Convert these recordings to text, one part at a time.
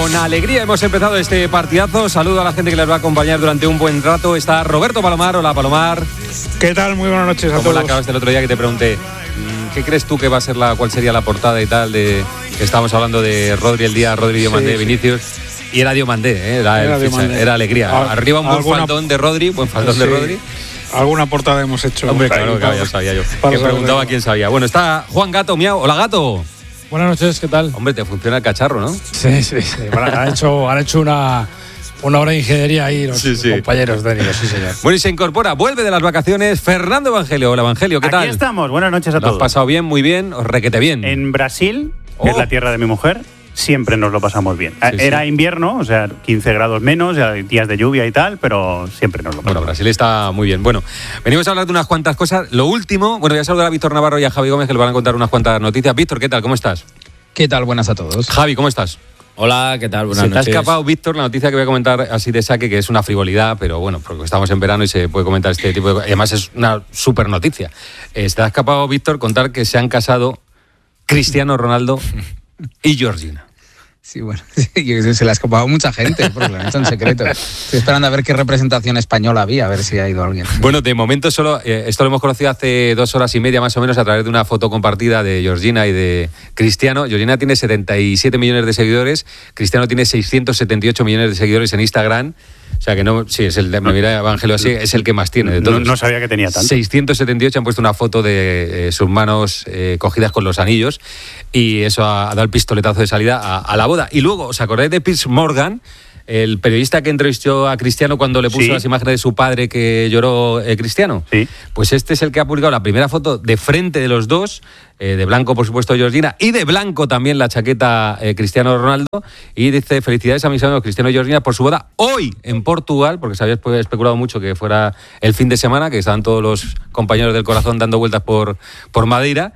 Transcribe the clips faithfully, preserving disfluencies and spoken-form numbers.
Con alegría hemos empezado este partidazo. Saludo a la gente que les va a acompañar durante un buen rato. Está Roberto Palomar. Hola, Palomar. ¿Qué tal? Muy buenas noches a todos. ¿Cómo la acabaste el otro día que te pregunté? ¿Qué crees tú que va a ser la, cuál sería la portada y tal de que estábamos hablando de Rodri el día, Rodri Diomandé, sí, Vinicius? Y era Diomandé, ¿eh? era, era, Diomandé. Era alegría. Al, Arriba un buen alguna, faldón de Rodri, buen faldón sí, de Rodri. Alguna portada hemos hecho. Hombre, claro, claro, ya sabía yo. Que preguntaba quién sabía. Bueno, está Juan Gato, miau. Hola, Gato. Buenas noches, ¿qué tal? Hombre, te funciona el cacharro, ¿no? Sí, sí, sí. Bueno, han hecho, han hecho una, una hora de ingeniería ahí los, sí, sí. los compañeros técnicos, sí, señor. Bueno, y se incorpora, vuelve de las vacaciones Fernando Evangelio. Hola, Evangelio, ¿qué tal? Aquí estamos, buenas noches a todos. ¿Lo has pasado bien, muy bien, o requete bien? En Brasil, que oh. es la tierra de mi mujer, siempre nos lo pasamos bien. Sí, Era sí. invierno, o sea, quince grados menos, días de lluvia y tal, pero siempre nos lo pasamos. Bueno, Brasil está muy bien. Bueno, venimos a hablar de unas cuantas cosas. Lo último, bueno, voy a saludar a Víctor Navarro y a Javi Gómez, que les van a contar unas cuantas noticias. Víctor, ¿qué tal? ¿Cómo estás? ¿Qué tal? Buenas a todos. Javi, ¿cómo estás? Hola, ¿qué tal? Buenas se noches. Se te ha escapado, Víctor, la noticia que voy a comentar así de saque, que es una frivolidad, pero bueno, porque estamos en verano y se puede comentar este tipo de cosas. Además, es una súper noticia. Eh, se te ha escapado, Víctor, contar que se han casado Cristiano Ronaldo y Georgina. Sí, bueno, sí, se le ha escapado mucha gente, porque lo han hecho en secreto. Estoy esperando a ver qué representación española había, a ver si ha ido alguien. Bueno, de momento solo, eh, esto lo hemos conocido hace dos horas y media más o menos a través de una foto compartida de Georgina y de Cristiano. Georgina tiene setenta y siete millones de seguidores, Cristiano tiene seiscientos setenta y ocho millones de seguidores en Instagram. O sea que no, sí, es el de, me mira Evangelio así, es el que más tiene de todos. No, no sabía que tenía tanto. seiscientos setenta y ocho han puesto una foto de eh, sus manos eh, cogidas con los anillos y eso ha, ha dado el pistoletazo de salida a, a la boda. Y luego, ¿os acordáis de Piers Morgan? El periodista que entrevistó a Cristiano cuando le puso sí. las imágenes de su padre que lloró eh, Cristiano. Sí. Pues este es el que ha publicado la primera foto de frente de los dos, eh, de blanco por supuesto Georgina, y de blanco también la chaqueta eh, Cristiano Ronaldo, y dice: felicidades a mis amigos Cristiano y Georgina por su boda hoy en Portugal, porque se había especulado mucho que fuera el fin de semana, que estaban todos los compañeros del corazón dando vueltas por, por Madeira.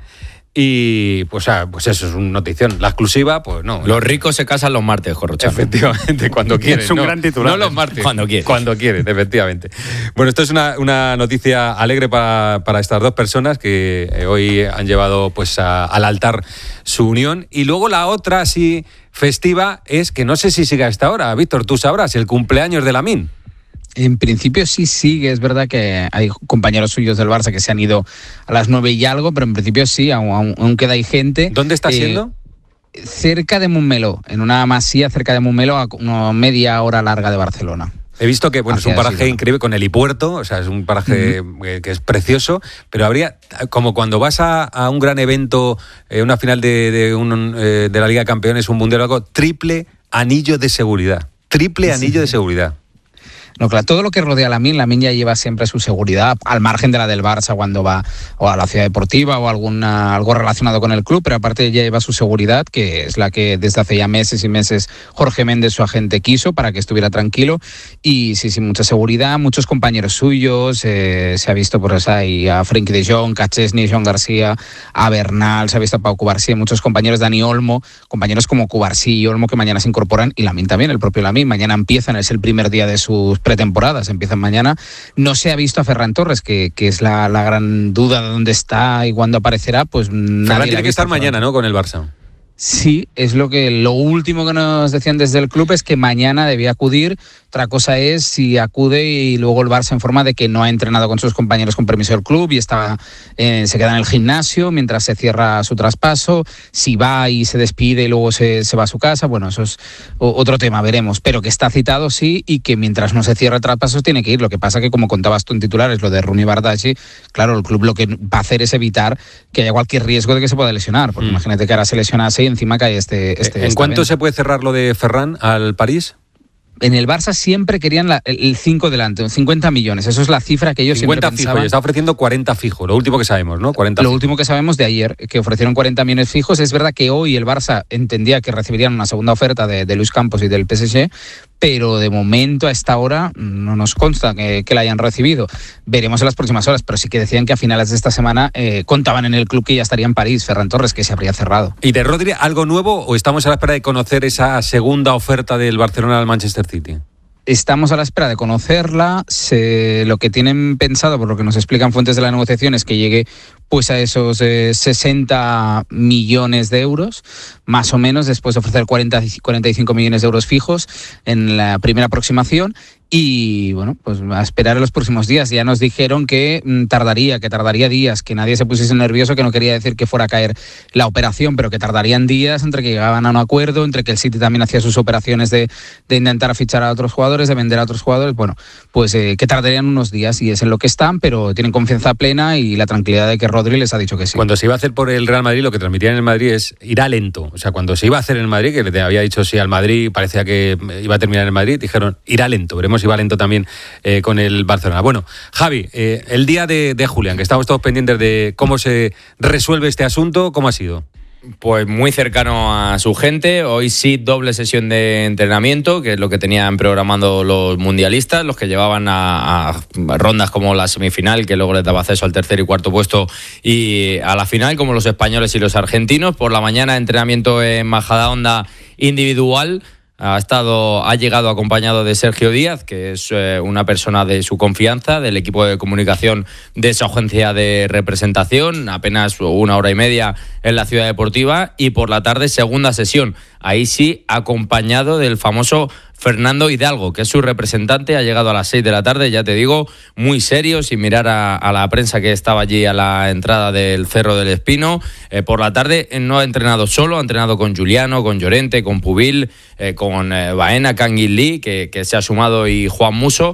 Y pues, ah, pues eso es una notición. La exclusiva, pues no. Los ricos se casan los martes, Jorrochano. Efectivamente, cuando quieren. Es un no, gran titular. No los martes. Cuando quieren. Cuando quieren, efectivamente. Bueno, esto es una, una noticia alegre para, para estas dos personas que eh, hoy han llevado pues a, al altar su unión. Y luego la otra, así festiva, es que no sé si sigue hasta ahora. Víctor, tú sabrás, el cumpleaños de Lamine. En principio sí sigue, es verdad que hay compañeros suyos del Barça que se han ido a las nueve y algo, pero en principio sí, aún, aún queda hay gente. ¿Dónde está eh, siendo? Cerca de Montmeló, en una masía cerca de Montmeló, a una media hora larga de Barcelona. He visto que bueno, es un paraje así, increíble con helipuerto, o sea, es un paraje uh-huh. que es precioso, pero habría, como cuando vas a, a un gran evento, eh, una final de, de, un, eh, de la Liga de Campeones, un mundial o algo, triple anillo de seguridad. Triple anillo sí. de seguridad. No, claro, todo lo que rodea a Lamine, Lamine ya lleva siempre su seguridad, al margen de la del Barça cuando va o a la ciudad deportiva o alguna algo relacionado con el club, pero aparte ya lleva su seguridad, que es la que desde hace ya meses y meses Jorge Méndez, su agente, quiso para que estuviera tranquilo. Y sí, sí, mucha seguridad, muchos compañeros suyos, eh, se ha visto por esa y a Frenkie de Jong, a Chesney, Joan García, a Bernal, se ha visto a Pau Cubarsí, muchos compañeros, Dani Olmo, compañeros como Cubarsí y Olmo que mañana se incorporan, y Lamine también, el propio Lamine, mañana empiezan, es el primer día de sus pretemporadas, empiezan mañana. No se ha visto a Ferran Torres, que, que es la, la gran duda de dónde está y cuándo aparecerá, pues nadie Ferran tiene que estar Ferran. mañana, ¿no?, con el Barça. Sí, es lo que lo último que nos decían desde el club es que mañana debía acudir. Otra cosa es si acude y luego el Barça informa de que no ha entrenado con sus compañeros con permiso del club y está eh, se queda en el gimnasio mientras se cierra su traspaso. Si va y se despide y luego se, se va a su casa, bueno, eso es otro tema, veremos. Pero que está citado, sí, y que mientras no se cierre el traspaso tiene que ir. Lo que pasa que, como contabas tú en titulares, lo de Rooney Bardghji, claro, el club lo que va a hacer es evitar que haya cualquier riesgo de que se pueda lesionar, porque mm. imagínate que ahora se lesionase y encima cae este... este ¿En cuánto se puede cerrar lo de Ferran al París? En el Barça siempre querían la, el cinco delante, cincuenta millones. Eso es la cifra que ellos siempre pensaban. cincuenta fijo, y está ofreciendo cuarenta fijo, lo último que sabemos, ¿no? cuarenta lo fijo. último que sabemos de ayer, que ofrecieron cuarenta millones fijos. Es verdad que hoy el Barça entendía que recibirían una segunda oferta de, de Luis Campos y del P S G, pero de momento a esta hora no nos consta que, que la hayan recibido. Veremos en las próximas horas, pero sí que decían que a finales de esta semana eh, contaban en el club que ya estaría en París Ferran Torres, que se habría cerrado. ¿Y de Rodri algo nuevo o estamos a la espera de conocer esa segunda oferta del Barcelona al Manchester City? Estamos a la espera de conocerla. Se, lo que tienen pensado, por lo que nos explican fuentes de la negociación, es que llegue pues a esos eh, sesenta millones de euros, más o menos, después de ofrecer cuarenta, cuarenta y cinco millones de euros fijos en la primera aproximación. Y bueno, pues a esperar en los próximos días. Ya nos dijeron que mm, tardaría, que tardaría días, que nadie se pusiese nervioso, que no quería decir que fuera a caer la operación, pero que tardarían días entre que llegaban a un acuerdo, entre que el City también hacía sus operaciones de, de intentar fichar a otros jugadores, de vender a otros jugadores. Bueno, pues eh, que tardarían unos días y es en lo que están, pero tienen confianza plena y la tranquilidad de que Rodri les ha dicho que sí. Cuando se iba a hacer por el Real Madrid, lo que transmitían en el Madrid es irá lento. O sea, cuando se iba a hacer en el Madrid, que le había dicho sí al Madrid, parecía que iba a terminar en el Madrid, dijeron irá lento. Veremos si va lento también eh, con el Barcelona. Bueno, Javi, eh, el día de, de Julián, que estamos todos pendientes de cómo se resuelve este asunto, ¿cómo ha sido? Pues muy cercano a su gente. Hoy sí, doble sesión de entrenamiento, que es lo que tenían programando los mundialistas, los que llevaban a, a rondas como la semifinal, que luego les daba acceso al tercer y cuarto puesto, y a la final, como los españoles y los argentinos. Por la mañana, entrenamiento en Majadahonda individual. Ha estado, ha llegado acompañado de Sergio Díaz, que es eh, una persona de su confianza, del equipo de comunicación de esa agencia de representación, apenas una hora y media en la Ciudad Deportiva, y por la tarde segunda sesión, ahí sí acompañado del famoso Fernando Hidalgo, que es su representante. Ha llegado a las seis de la tarde, ya te digo, muy serio, sin mirar a, a la prensa que estaba allí a la entrada del Cerro del Espino. Eh, por la tarde eh, no ha entrenado solo, ha entrenado con Juliano, con Llorente, con Pubil, eh, con eh, Baena, Kangin Lee, que, que se ha sumado, y Juan Musso.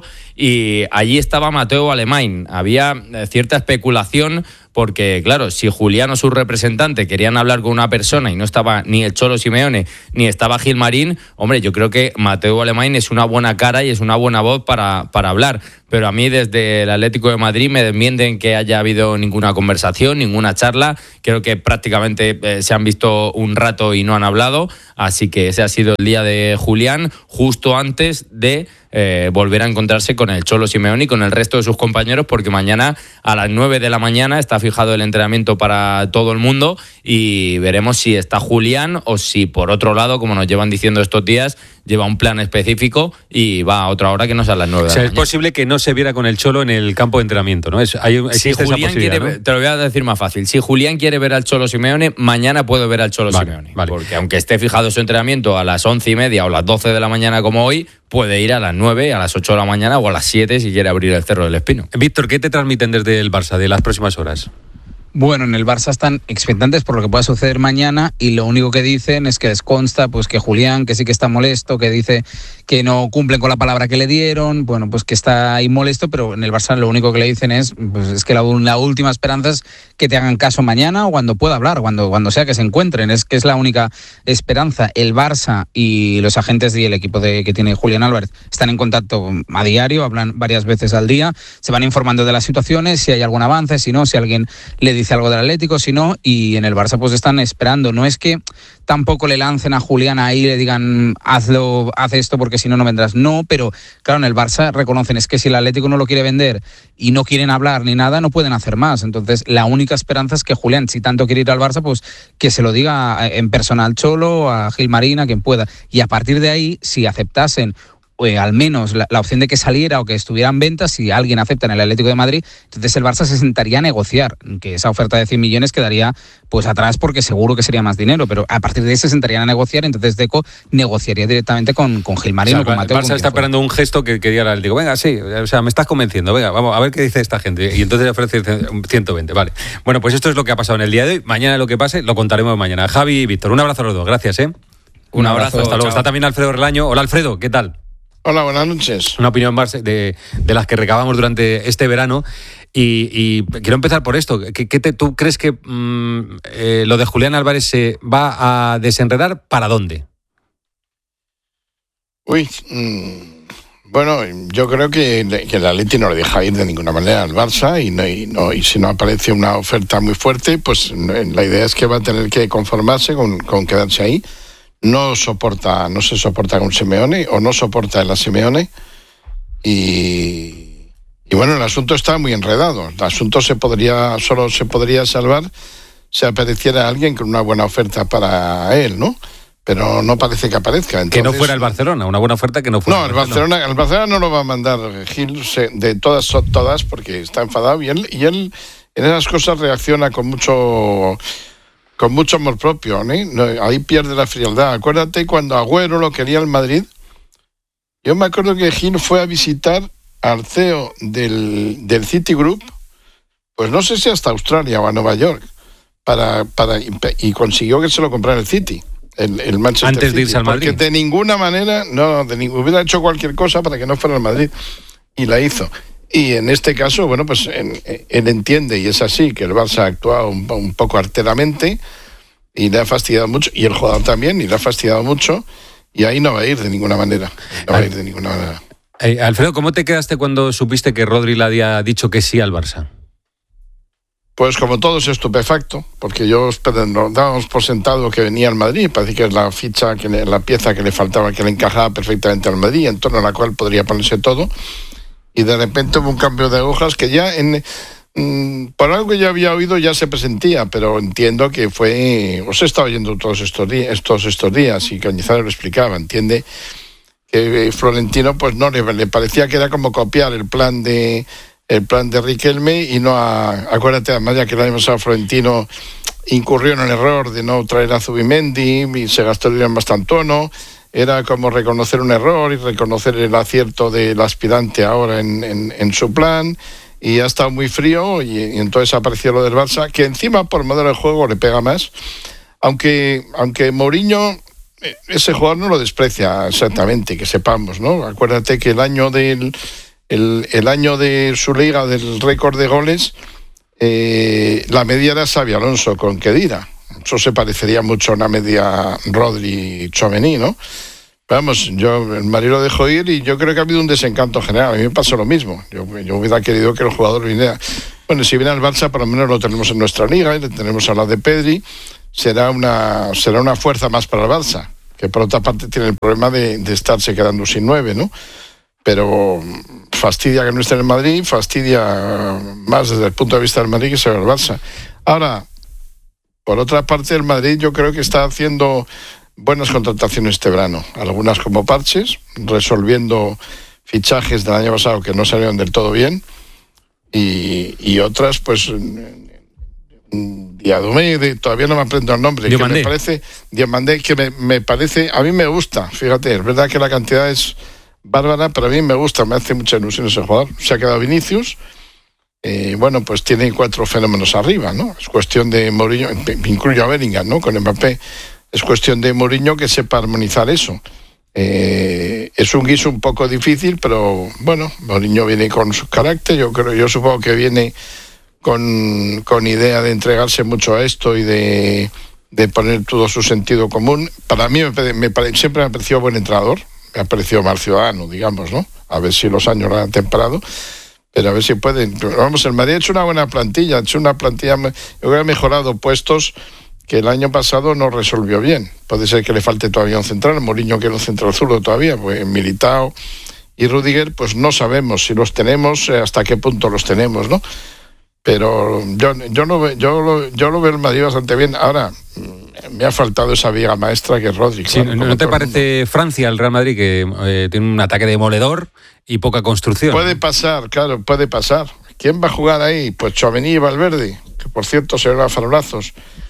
Y allí estaba Mateo Alemany. Había eh, cierta especulación, porque claro, si Juliano, su representante, querían hablar con una persona y no estaba ni el Cholo Simeone ni estaba Gilmarín, hombre, yo creo que Mateo Alemany es una buena cara y es una buena voz para, para hablar. Pero a mí desde el Atlético de Madrid me desmienten que haya habido ninguna conversación, ninguna charla. Creo que prácticamente eh, se han visto un rato y no han hablado. Así que ese ha sido el día de Julián, justo antes de eh, volver a encontrarse con el Cholo Simeone y con el resto de sus compañeros, porque mañana a las nueve de la mañana está fijado el entrenamiento para todo el mundo, y veremos si está Julián o si, por otro lado, como nos llevan diciendo estos días, lleva un plan específico y va a otra hora que no sea a las nueve. O sea, es posible que no se viera con el Cholo en el campo de entrenamiento, ¿no? Es, hay, si Julián esa quiere, ¿no? Te lo voy a decir más fácil. Si Julián quiere ver al Cholo Simeone, mañana puede ver al Cholo vale, Simeone. Vale. Porque aunque esté fijado su entrenamiento a las once y media o las doce de la mañana como hoy, puede ir a las nueve, a las ocho de la mañana o a las siete si quiere abrir el Cerro del Espino. Víctor, ¿qué te transmiten desde el Barça de las próximas horas? Bueno, en el Barça están expectantes por lo que pueda suceder mañana, y lo único que dicen es que les consta pues que Julián, que sí que está molesto, que dice que no cumplen con la palabra que le dieron, bueno, pues que está ahí molesto, pero en el Barça lo único que le dicen es pues es que la, la última esperanza es que te hagan caso mañana o cuando pueda hablar, cuando, cuando sea que se encuentren, es que es la única esperanza. El Barça y los agentes y el equipo de, que tiene Julián Álvarez están en contacto a diario, hablan varias veces al día, se van informando de las situaciones, si hay algún avance, si no, si alguien le dice algo del Atlético, si no, y en el Barça pues están esperando. No es que tampoco le lancen a Julián ahí y le digan hazlo, haz esto porque si no no vendrás, no, pero claro, en el Barça reconocen es que si el Atlético no lo quiere vender y no quieren hablar ni nada, no pueden hacer más. Entonces la única esperanza es que Julián, si tanto quiere ir al Barça, pues que se lo diga en persona al Cholo, a Gilmarín, a quien pueda, y a partir de ahí, si aceptasen Eh, al menos la, la opción de que saliera o que estuviera en venta, si alguien acepta en el Atlético de Madrid, entonces el Barça se sentaría a negociar, que esa oferta de cien millones quedaría pues atrás porque seguro que sería más dinero, pero a partir de ahí se sentarían a negociar, entonces Deco negociaría directamente con, con Gilmarín, o, sea, o con Mateo. El Barça está esperando un gesto que, que diga el Atlético, venga, sí, o sea, me estás convenciendo, venga, vamos a ver qué dice esta gente, y entonces le ofrece ciento veinte, vale. Bueno, pues esto es lo que ha pasado en el día de hoy. Mañana lo que pase lo contaremos mañana. Javi y Víctor, un abrazo a los dos, gracias, ¿eh? Un, un abrazo, hasta luego. Chao. Está también Alfredo Relaño. Hola, Alfredo, ¿qué tal? Hola, buenas noches. Una opinión más de, de las que recabamos durante este verano. Y, y quiero empezar por esto. ¿Qué, qué te, ¿Tú crees que mmm, eh, lo de Julián Álvarez se va a desenredar? ¿Para dónde? Uy, mmm, bueno, yo creo que, que el Atleti no le deja ir de ninguna manera al Barça, y, no, y, no, y si no aparece una oferta muy fuerte, pues la idea es que va a tener que conformarse con, con quedarse ahí. No soporta, no se soporta con Simeone, o no soporta el a Simeone, y, y bueno, el asunto está muy enredado. El asunto se podría, solo se podría salvar si apareciera alguien con una buena oferta para él, ¿no? Pero no parece que aparezca. Entonces, que no fuera el Barcelona, una buena oferta que no fuera. No, el Barcelona, el Barcelona no lo va a mandar Gil de todas, son todas, porque está enfadado, y él, y él en esas cosas reacciona con mucho con mucho amor propio, ¿eh? No, ahí pierde la frialdad. Acuérdate cuando Agüero lo quería el Madrid. Yo me acuerdo que Gil fue a visitar al C E O del, del Citigroup, pues no sé si hasta Australia o a Nueva York, para, para y consiguió que se lo comprara el City, el, el Manchester Antes City, de irse al Madrid. porque de ninguna manera, no, de ninguna, hubiera hecho cualquier cosa para que no fuera al Madrid, y la hizo. Y en este caso, bueno, pues en, él entiende, y es así, que el Barça ha actuado un, un poco arteramente, y le ha fastidiado mucho, y el jugador también, y le ha fastidiado mucho, y ahí no va a ir de ninguna manera, no va a ir de ninguna manera. Eh, Alfredo, ¿cómo te quedaste cuando supiste que Rodri le había dicho que sí al Barça? Pues como todos, estupefacto, porque yo nos dábamos por sentado que venía al Madrid, parece que es la ficha, que le, la pieza que le faltaba, que le encajaba perfectamente al Madrid, en torno a la cual podría ponerse todo, y de repente hubo un cambio de hojas que ya, en, mmm, por algo que ya había oído, ya se presentía, pero entiendo que fue, os he estado oyendo todos estos días, estos, estos días y Cañizares lo explicaba, entiende que Florentino pues no le, le parecía que era como copiar el plan de el plan de Riquelme y no a, acuérdate además ya que el año pasado Florentino incurrió en el error de no traer a Zubimendi y se gastó el dinero en Bastantuono, era como reconocer un error y reconocer el acierto del aspirante ahora en, en, en su plan, y ha estado muy frío y, y entonces apareció lo del Barça, que encima por modelo de juego le pega más, aunque aunque Mourinho ese jugador no lo desprecia exactamente, que sepamos, ¿no? Acuérdate que el año del el, el año de su liga del récord de goles, eh, la media era Xabi Alonso con Khedira. Eso se parecería mucho a una media Rodri Tchouaméni, ¿no? Vamos, yo el Madrid lo dejo ir y yo creo que ha habido un desencanto general. A mí me pasó lo mismo. Yo, yo hubiera querido que el jugador viniera. Bueno, si viene al Barça, por lo menos lo tenemos en nuestra liga y le tenemos a la de Pedri. Será una será una fuerza más para el Barça, que por otra parte tiene el problema de, de estarse quedando sin nueve, ¿no? Pero fastidia que no esté en el Madrid, fastidia más desde el punto de vista del Madrid que sea el Barça. Ahora, por otra parte, el Madrid yo creo que está haciendo buenas contrataciones este verano, algunas como parches, resolviendo fichajes del año pasado que no salieron del todo bien, y, y otras, pues... Diadumé, todavía no me aprendo el nombre, Diomandé. que me parece, Diomandé, que me, me parece, a mí me gusta, fíjate, es verdad que la cantidad es bárbara, pero a mí me gusta, me hace mucha ilusión ese jugador. Se ha quedado Vinicius, eh, bueno, pues tiene cuatro fenómenos arriba, ¿no? Es cuestión de Mourinho, incluyo a Bellingham, ¿no? Con Mbappé, es cuestión de Mourinho que sepa armonizar eso. Eh, es un guiso un poco difícil, pero bueno, Mourinho viene con su carácter, yo creo, yo supongo que viene Con, con idea de entregarse mucho a esto y de, de poner todo su sentido común. Para mí me, me, siempre me ha parecido buen entrenador, me ha parecido mal ciudadano, digamos, ¿no? A ver si los años lo han temperado, pero a ver si pueden. Pero vamos, el Madrid ha hecho una buena plantilla, ha hecho una plantilla, yo creo que ha mejorado puestos que el año pasado no resolvió bien. Puede ser que le falte todavía un central, Mourinho quiere un central zurdo todavía, pues Militao y Rüdiger, pues no sabemos si los tenemos, hasta qué punto los tenemos, ¿no? Pero yo, yo, lo, yo, lo, yo lo veo el Madrid bastante bien. Ahora, me ha faltado esa viga maestra que es Rodri. Sí, claro, ¿no te parece Francia, el Real Madrid, que eh, tiene un ataque demoledor y poca construcción? Puede pasar, claro, puede pasar. ¿Quién va a jugar ahí? Pues Tchouaméni y Valverde, que por cierto se ven a farolazos.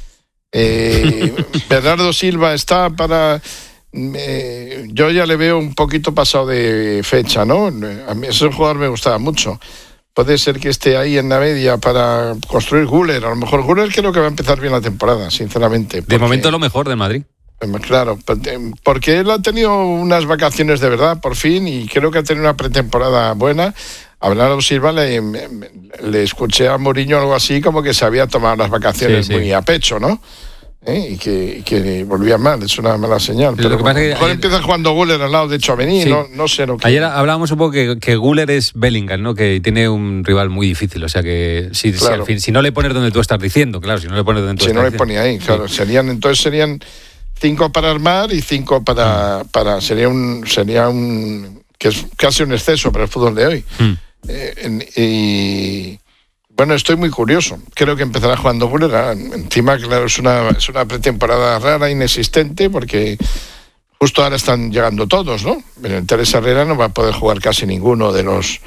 Eh, Bernardo Silva está para... Eh, yo ya le veo un poquito pasado de fecha, ¿no? A mí ese jugador me gustaba mucho. Puede ser que esté ahí en la media para construir Güler. A lo mejor Güler creo que va a empezar bien la temporada, sinceramente. Porque, de momento lo mejor del Madrid. Claro, porque él ha tenido unas vacaciones de verdad, por fin, y creo que ha tenido una pretemporada buena. A Bernardo Silva le, le escuché a Mourinho algo así, como que se había tomado las vacaciones sí, sí. muy a pecho, ¿no? ¿Eh? Y, que, y que volvía mal, es una mala señal. Pero, pero lo que pasa es que mejor ayer... empieza jugando Güler al lado de Tchouaméni, sí. no, no sé lo que... Ayer hablábamos un poco que, que Güler es Bellingham, ¿no? Que tiene un rival muy difícil, o sea que si, claro. si, al fin, si no le pones donde tú estás diciendo, claro, si no le pones donde tú si estás no diciendo. Si no le ponía ahí, claro, sí. serían, entonces serían cinco para armar y cinco para... Mm. para sería un... sería un que es casi un exceso para el fútbol de hoy. Mm. Eh, en, y... Bueno, estoy muy curioso. Creo que empezará jugando Güler. Encima, claro, es una, es una pretemporada rara, inexistente, porque justo ahora están llegando todos, ¿no? En el Teresa Herrera no va a poder jugar casi ninguno de los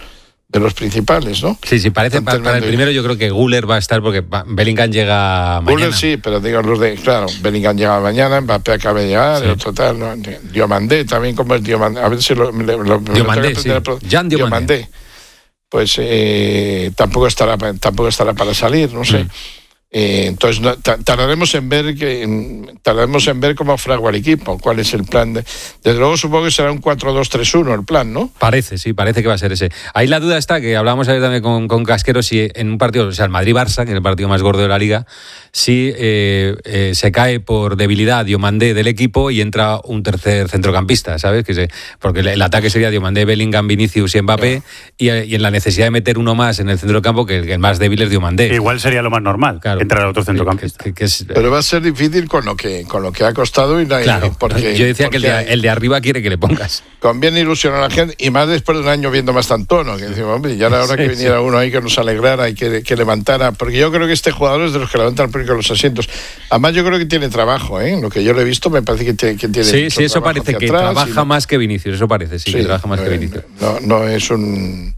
de los principales, ¿no? Sí, sí, parece para, para el primero yo creo que Güler va a estar porque Bellingham llega mañana. Güler sí, pero digo los de, claro, Bellingham llega mañana, Mbappé acaba de llegar, sí. El otro tal, ¿no? Diomandé también, como es Diomandé, a ver si lo... lo, lo Diomandé, sí. Jan Diomandé. Diomandé. Pues eh, tampoco estará tampoco estará para salir, no sé. Mm. Eh, entonces no, tardaremos en ver que tardaremos en ver cómo fragua el equipo, cuál es el plan de, desde luego supongo que será un cuatro dos tres uno el plan, ¿no? Parece, sí, parece que va a ser ese. Ahí la duda está, que hablábamos ayer también con, con Casquero, si en un partido, o sea, el Madrid-Barça, que es el partido más gordo de la Liga, si eh, eh, se cae por debilidad Diomandé del equipo y entra un tercer centrocampista, ¿sabes? Que se, porque el, el ataque sería Diomandé, Bellingham, Vinicius y Mbappé, claro. y, y en la necesidad de meter uno más en el centro del campo, que el, que el más débil es Diomandé. Igual sería lo más normal, claro. Entrar a otro centrocampista. Que, que, que es, pero va a ser difícil con lo que con lo que ha costado y la, claro, porque yo decía porque que el de, el de arriba quiere que le pongas. Conviene ilusionar a la gente y más después de un año viendo más Tantono, que decimos, hombre, ya era hora sí, que viniera sí. uno ahí que nos alegrara y que, que levantara, porque yo creo que este jugador es de los que levantan por los asientos. Además yo creo que tiene trabajo, ¿eh? Lo que yo le he visto me parece que tiene que tiene sí, sí, eso parece que trabaja no... más que Vinicius, eso parece, sí, sí que trabaja más no, que Vinicius. No, no es un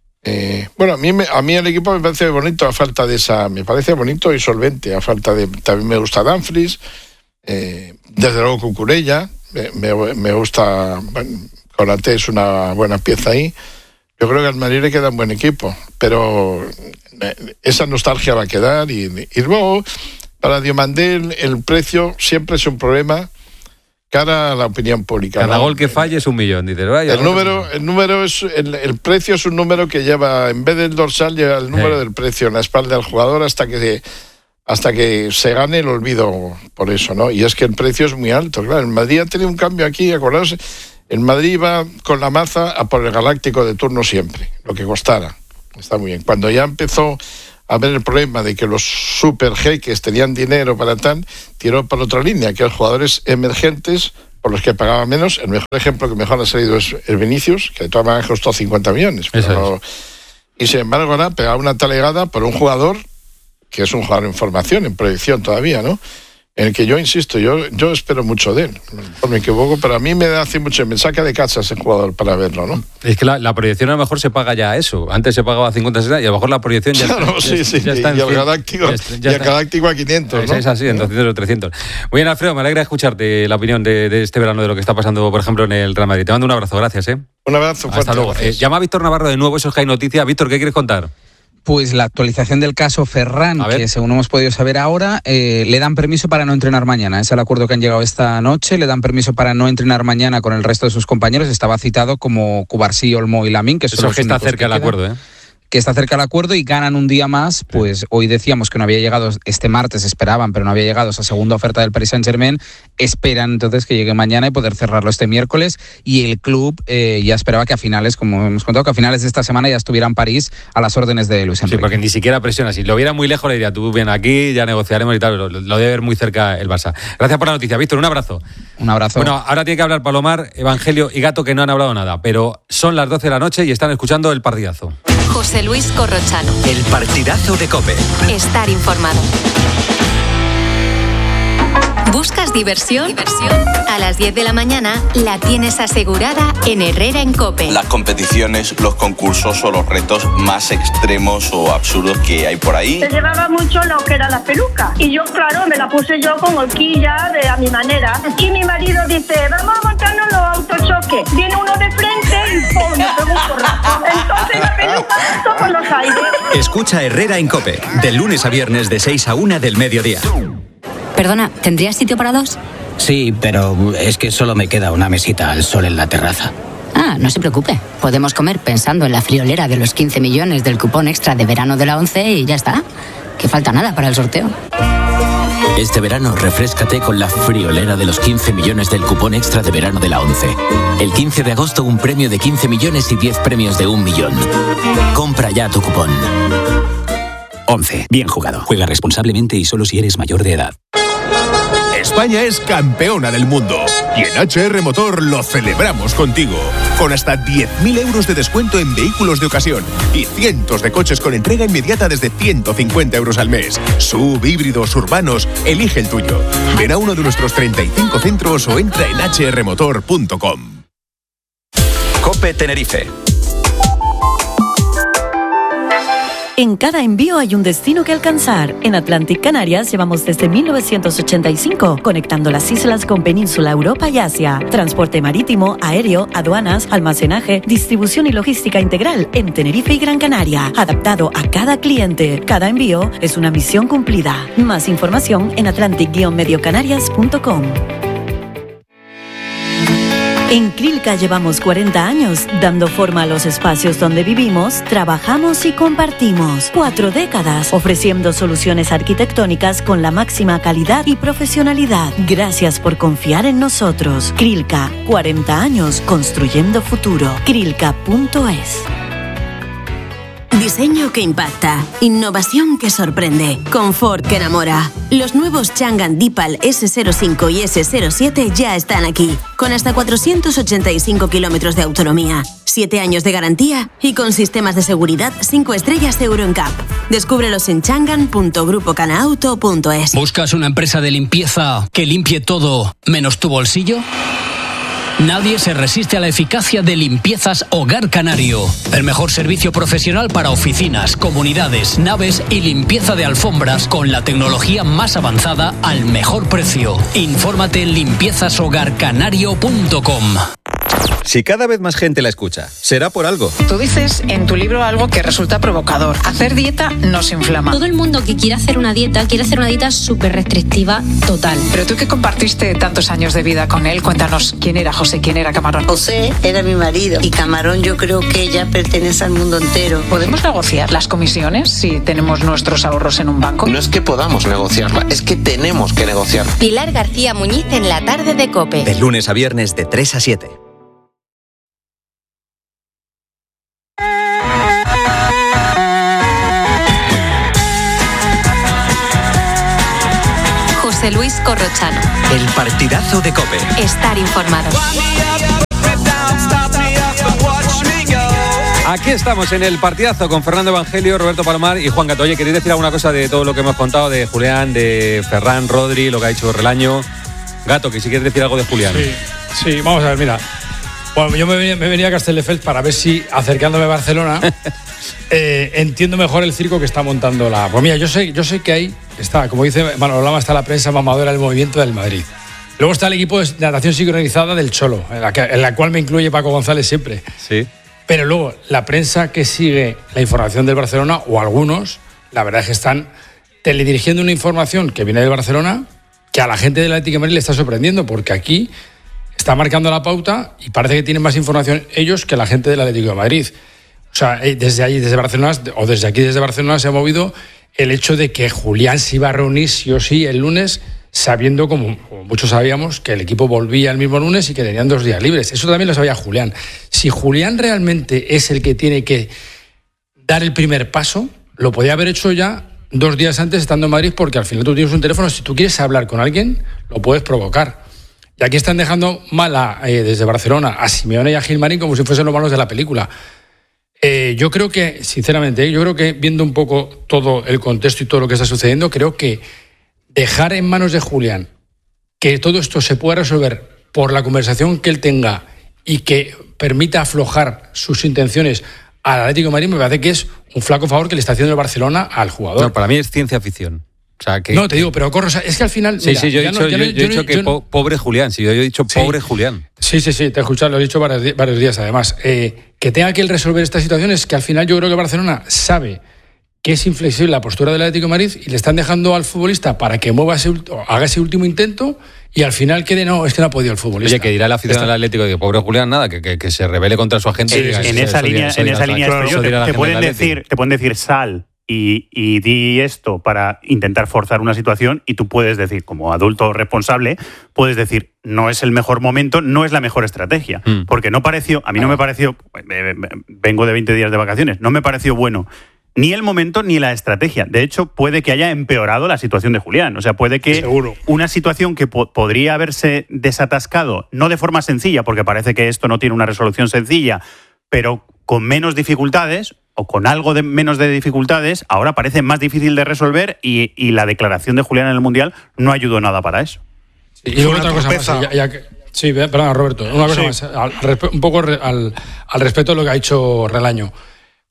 Eh, bueno, a mí, me, a mí el equipo me parece bonito a falta de esa, me parece bonito y solvente a falta de, también me gusta Dumfries, eh, desde luego Cucurella, me, me, me gusta, bueno, Konaté es una buena pieza ahí. Yo creo que al Madrid le queda un buen equipo, pero esa nostalgia va a quedar y, y luego para Diomandé el, el precio siempre es un problema cara a la opinión pública. Cada ¿no? gol que falle es un millón, dices. El número, el número es el, el precio es un número que lleva, en vez del dorsal, lleva el número sí. del precio en la espalda del jugador hasta que se, hasta que se gane el olvido por eso, ¿no? Y es que el precio es muy alto, claro. El Madrid ha tenido un cambio aquí, acordaos, el Madrid iba con la maza a por el Galáctico de turno siempre, lo que costara. Está muy bien. Cuando ya empezó a ver el problema de que los super jeques tenían dinero para tal, tiró por otra línea, que los jugadores emergentes, por los que pagaban menos, el mejor ejemplo que mejor ha salido es el Vinicius, que de todas maneras costó cincuenta millones. Pero, y sin embargo ahora pegaba una talegada por un jugador que es un jugador en formación, en proyección todavía, ¿no? En el que yo insisto, yo, yo espero mucho de él. No me equivoco, pero a mí me hace mucho, me saca de casa ese jugador para verlo, ¿no? Es que la, la proyección a lo mejor se paga ya eso. Antes se pagaba cincuenta, sesenta y a lo mejor la proyección ya claro, está. Sí, ya, sí, ya está y, el Galáctico, ya, ya y el Galáctico a quinientos, ¿no? Es así, en doscientos o trescientos. Muy bien, Alfredo, me alegra escucharte la opinión de, de este verano de lo que está pasando, por ejemplo, en el Real Madrid. Te mando un abrazo, gracias, ¿eh? Un abrazo fuerte. Hasta luego. Eh, llama a Víctor Navarro de nuevo, eso es que hay noticias. Víctor, ¿qué quieres contar? Pues la actualización del caso Ferran, que según hemos podido saber ahora, eh, le dan permiso para no entrenar mañana. Es el acuerdo que han llegado esta noche. Le dan permiso para no entrenar mañana con el resto de sus compañeros. Estaba citado como Cubarsí, Olmo y Lamín, que son Eso los que está cerca que del acuerdo, ¿eh? que está cerca del acuerdo y ganan un día más, pues sí. Hoy decíamos que no había llegado, este martes esperaban, pero no había llegado esa segunda oferta del Paris Saint-Germain, esperan entonces que llegue mañana y poder cerrarlo este miércoles, y el club eh, ya esperaba que a finales, como hemos contado, que a finales de esta semana ya estuviera en París a las órdenes de Luis Enrique. Sí, porque ni siquiera presiona, si lo viera muy lejos le diría, tú ven aquí, ya negociaremos y tal, lo, lo debe ver muy cerca el Barça. Gracias por la noticia, Víctor, un abrazo. Un abrazo. Bueno, ahora tiene que hablar Palomar, Evangelio y Gato, que no han hablado nada, pero son las doce de la noche y están escuchando el partidazo. José Luis Corrochano. El partidazo de COPE. Estar informado. ¿Buscas diversión? ¿Diversión? A las diez de la mañana la tienes asegurada en Herrera en COPE. Las competiciones, los concursos o los retos más extremos o absurdos que hay por ahí. Se llevaba mucho lo que era la peluca. Y yo, claro, me la puse yo con horquilla de a mi manera. Y mi marido dice, vamos a montarnos los autochoques. Viene uno de frente y ¡pum! Me pegó un porrazo. Entonces la peluca pasó por los aires. Escucha Herrera en COPE. De lunes a viernes de seis a una del mediodía. Perdona, ¿tendrías sitio para dos? Sí, pero es que solo me queda una mesita al sol en la terraza. Ah, no se preocupe. Podemos comer pensando en la friolera de los quince millones del cupón extra de verano de la ONCE y ya está. Que falta nada para el sorteo. Este verano refréscate con la friolera de los quince millones del cupón extra de verano de la ONCE. El quince de agosto un premio de quince millones y diez premios de un millón. Compra ya tu cupón. ONCE. Bien jugado. Juega responsablemente y solo si eres mayor de edad. España es campeona del mundo y en H R Motor lo celebramos contigo, con hasta diez mil euros de descuento en vehículos de ocasión y cientos de coches con entrega inmediata desde ciento cincuenta euros al mes. Sub, híbridos, urbanos, elige el tuyo. Ven a uno de nuestros treinta y cinco centros o entra en h r motor punto com. COPE Tenerife. En cada envío hay un destino que alcanzar. En Atlantic Canarias llevamos desde mil novecientos ochenta y cinco conectando las islas con Península Europa y Asia. Transporte marítimo, aéreo, aduanas, almacenaje, distribución y logística integral en Tenerife y Gran Canaria. Adaptado a cada cliente. Cada envío es una misión cumplida. Más información en atlantic guion medio canarias punto com. En Crilca llevamos cuarenta años dando forma a los espacios donde vivimos, trabajamos y compartimos. Cuatro décadas ofreciendo soluciones arquitectónicas con la máxima calidad y profesionalidad. Gracias por confiar en nosotros. Crilca, cuarenta años construyendo futuro. crilca punto es. Diseño que impacta, innovación que sorprende, confort que enamora. Los nuevos Changan Deepal ese cero cinco y ese cero siete ya están aquí, con hasta cuatrocientos ochenta y cinco kilómetros de autonomía, siete años de garantía y con sistemas de seguridad cinco estrellas Euro N C A P. Descúbrelos en changan punto grupo canauto punto es. ¿Buscas una empresa de limpieza que limpie todo menos tu bolsillo? Nadie se resiste a la eficacia de Limpiezas Hogar Canario. El mejor servicio profesional para oficinas, comunidades, naves y limpieza de alfombras con la tecnología más avanzada al mejor precio. Infórmate en limpiezas hogar canario punto com. Si cada vez más gente la escucha, será por algo. Tú dices en tu libro algo que resulta provocador. Hacer dieta nos inflama. Todo el mundo que quiere hacer una dieta, quiere hacer una dieta súper restrictiva total. Pero tú que compartiste tantos años de vida con él, cuéntanos quién era José, quién era Camarón. José era mi marido y Camarón yo creo que ya pertenece al mundo entero. ¿Podemos negociar las comisiones si tenemos nuestros ahorros en un banco? No es que podamos negociarla, es que tenemos que negociar. Pilar García Muñiz en la tarde de COPE. De lunes a viernes de tres a siete. José Luis Corrochano. El partidazo de COPE. Estar informado. Aquí estamos en el partidazo con Fernando Evangelio, Roberto Palomar y Juan Gato. Oye, ¿queréis decir alguna cosa de todo lo que hemos contado de Julián, de Ferran, Rodri, lo que ha hecho Relaño? Gato, que si quieres decir algo de Julián. Sí, sí, vamos a ver, mira. Bueno, yo me venía, me venía a Castelldefels para ver si, acercándome a Barcelona, eh, entiendo mejor el circo que está montando la... Pues mira, yo sé, yo sé que ahí está, como dice Manolo Lama, está la prensa mamadora del movimiento del Madrid. Luego está el equipo de natación sincronizada del Cholo, en la, que, en la cual me incluye Paco González siempre. Sí. Pero luego, la prensa que sigue la información del Barcelona, o algunos, la verdad es que están teledirigiendo una información que viene del Barcelona que a la gente del Atlético de Madrid le está sorprendiendo, porque aquí está marcando la pauta y parece que tienen más información ellos que la gente del Atlético de Madrid. O sea, desde allí, desde Barcelona, o desde aquí, desde Barcelona, se ha movido el hecho de que Julián se iba a reunir sí o sí el lunes, sabiendo, como, como muchos sabíamos, que el equipo volvía el mismo lunes y que tenían dos días libres. Eso también lo sabía Julián. Si Julián realmente es el que tiene que dar el primer paso, lo podía haber hecho ya dos días antes estando en Madrid, porque al final tú tienes un teléfono, si tú quieres hablar con alguien, lo puedes provocar. Y aquí están dejando mal a, eh, desde Barcelona a Simeone y a Gilmarín como si fuesen los malos de la película. Eh, yo creo que, sinceramente, yo creo que viendo un poco todo el contexto y todo lo que está sucediendo, creo que dejar en manos de Julián que todo esto se pueda resolver por la conversación que él tenga y que permita aflojar sus intenciones al Atlético de Madrid, me parece que es un flaco favor que le está haciendo el Barcelona al jugador. No, para mí es ciencia ficción. O sea, que, no, te digo, pero corro, o sea, es que al final... Sí, mira, sí, yo he dicho, no, yo, yo, yo, yo he dicho que yo, po, pobre Julián, sí, yo he dicho sí, pobre Julián. Sí, sí, sí, te he escuchado, lo he dicho varios, varios días además. Eh, que tenga que él resolver esta situación es que al final yo creo que Barcelona sabe que es inflexible la postura del Atlético de Madrid y le están dejando al futbolista para que mueva ese, haga ese último intento y al final quede, no, es que no ha podido el futbolista. Oye, que dirá el aficionado del Atlético, digo, pobre Julián, nada, que, que, que se rebele contra su agente. Sí, y diga, en, esa línea, en esa línea estoy yo, te, te, pueden decir, te pueden decir sal y, y di esto para intentar forzar una situación y tú puedes decir, como adulto responsable, puedes decir, no es el mejor momento, no es la mejor estrategia. Mm. Porque no pareció, a mí no me pareció, vengo de veinte días de vacaciones, no me pareció bueno ni el momento ni la estrategia. De hecho, puede que haya empeorado la situación de Julián. O sea, puede que Seguro. una situación que po- podría haberse desatascado, no de forma sencilla, porque parece que esto no tiene una resolución sencilla, pero con menos dificultades o con algo de menos de dificultades, ahora parece más difícil de resolver y, y la declaración de Julián en el Mundial no ayudó nada para eso. Sí, y luego otra cosa más, ya, ya que, sí, perdón, Roberto, una cosa sí. más, al, un poco al, al respecto de lo que ha dicho Relaño.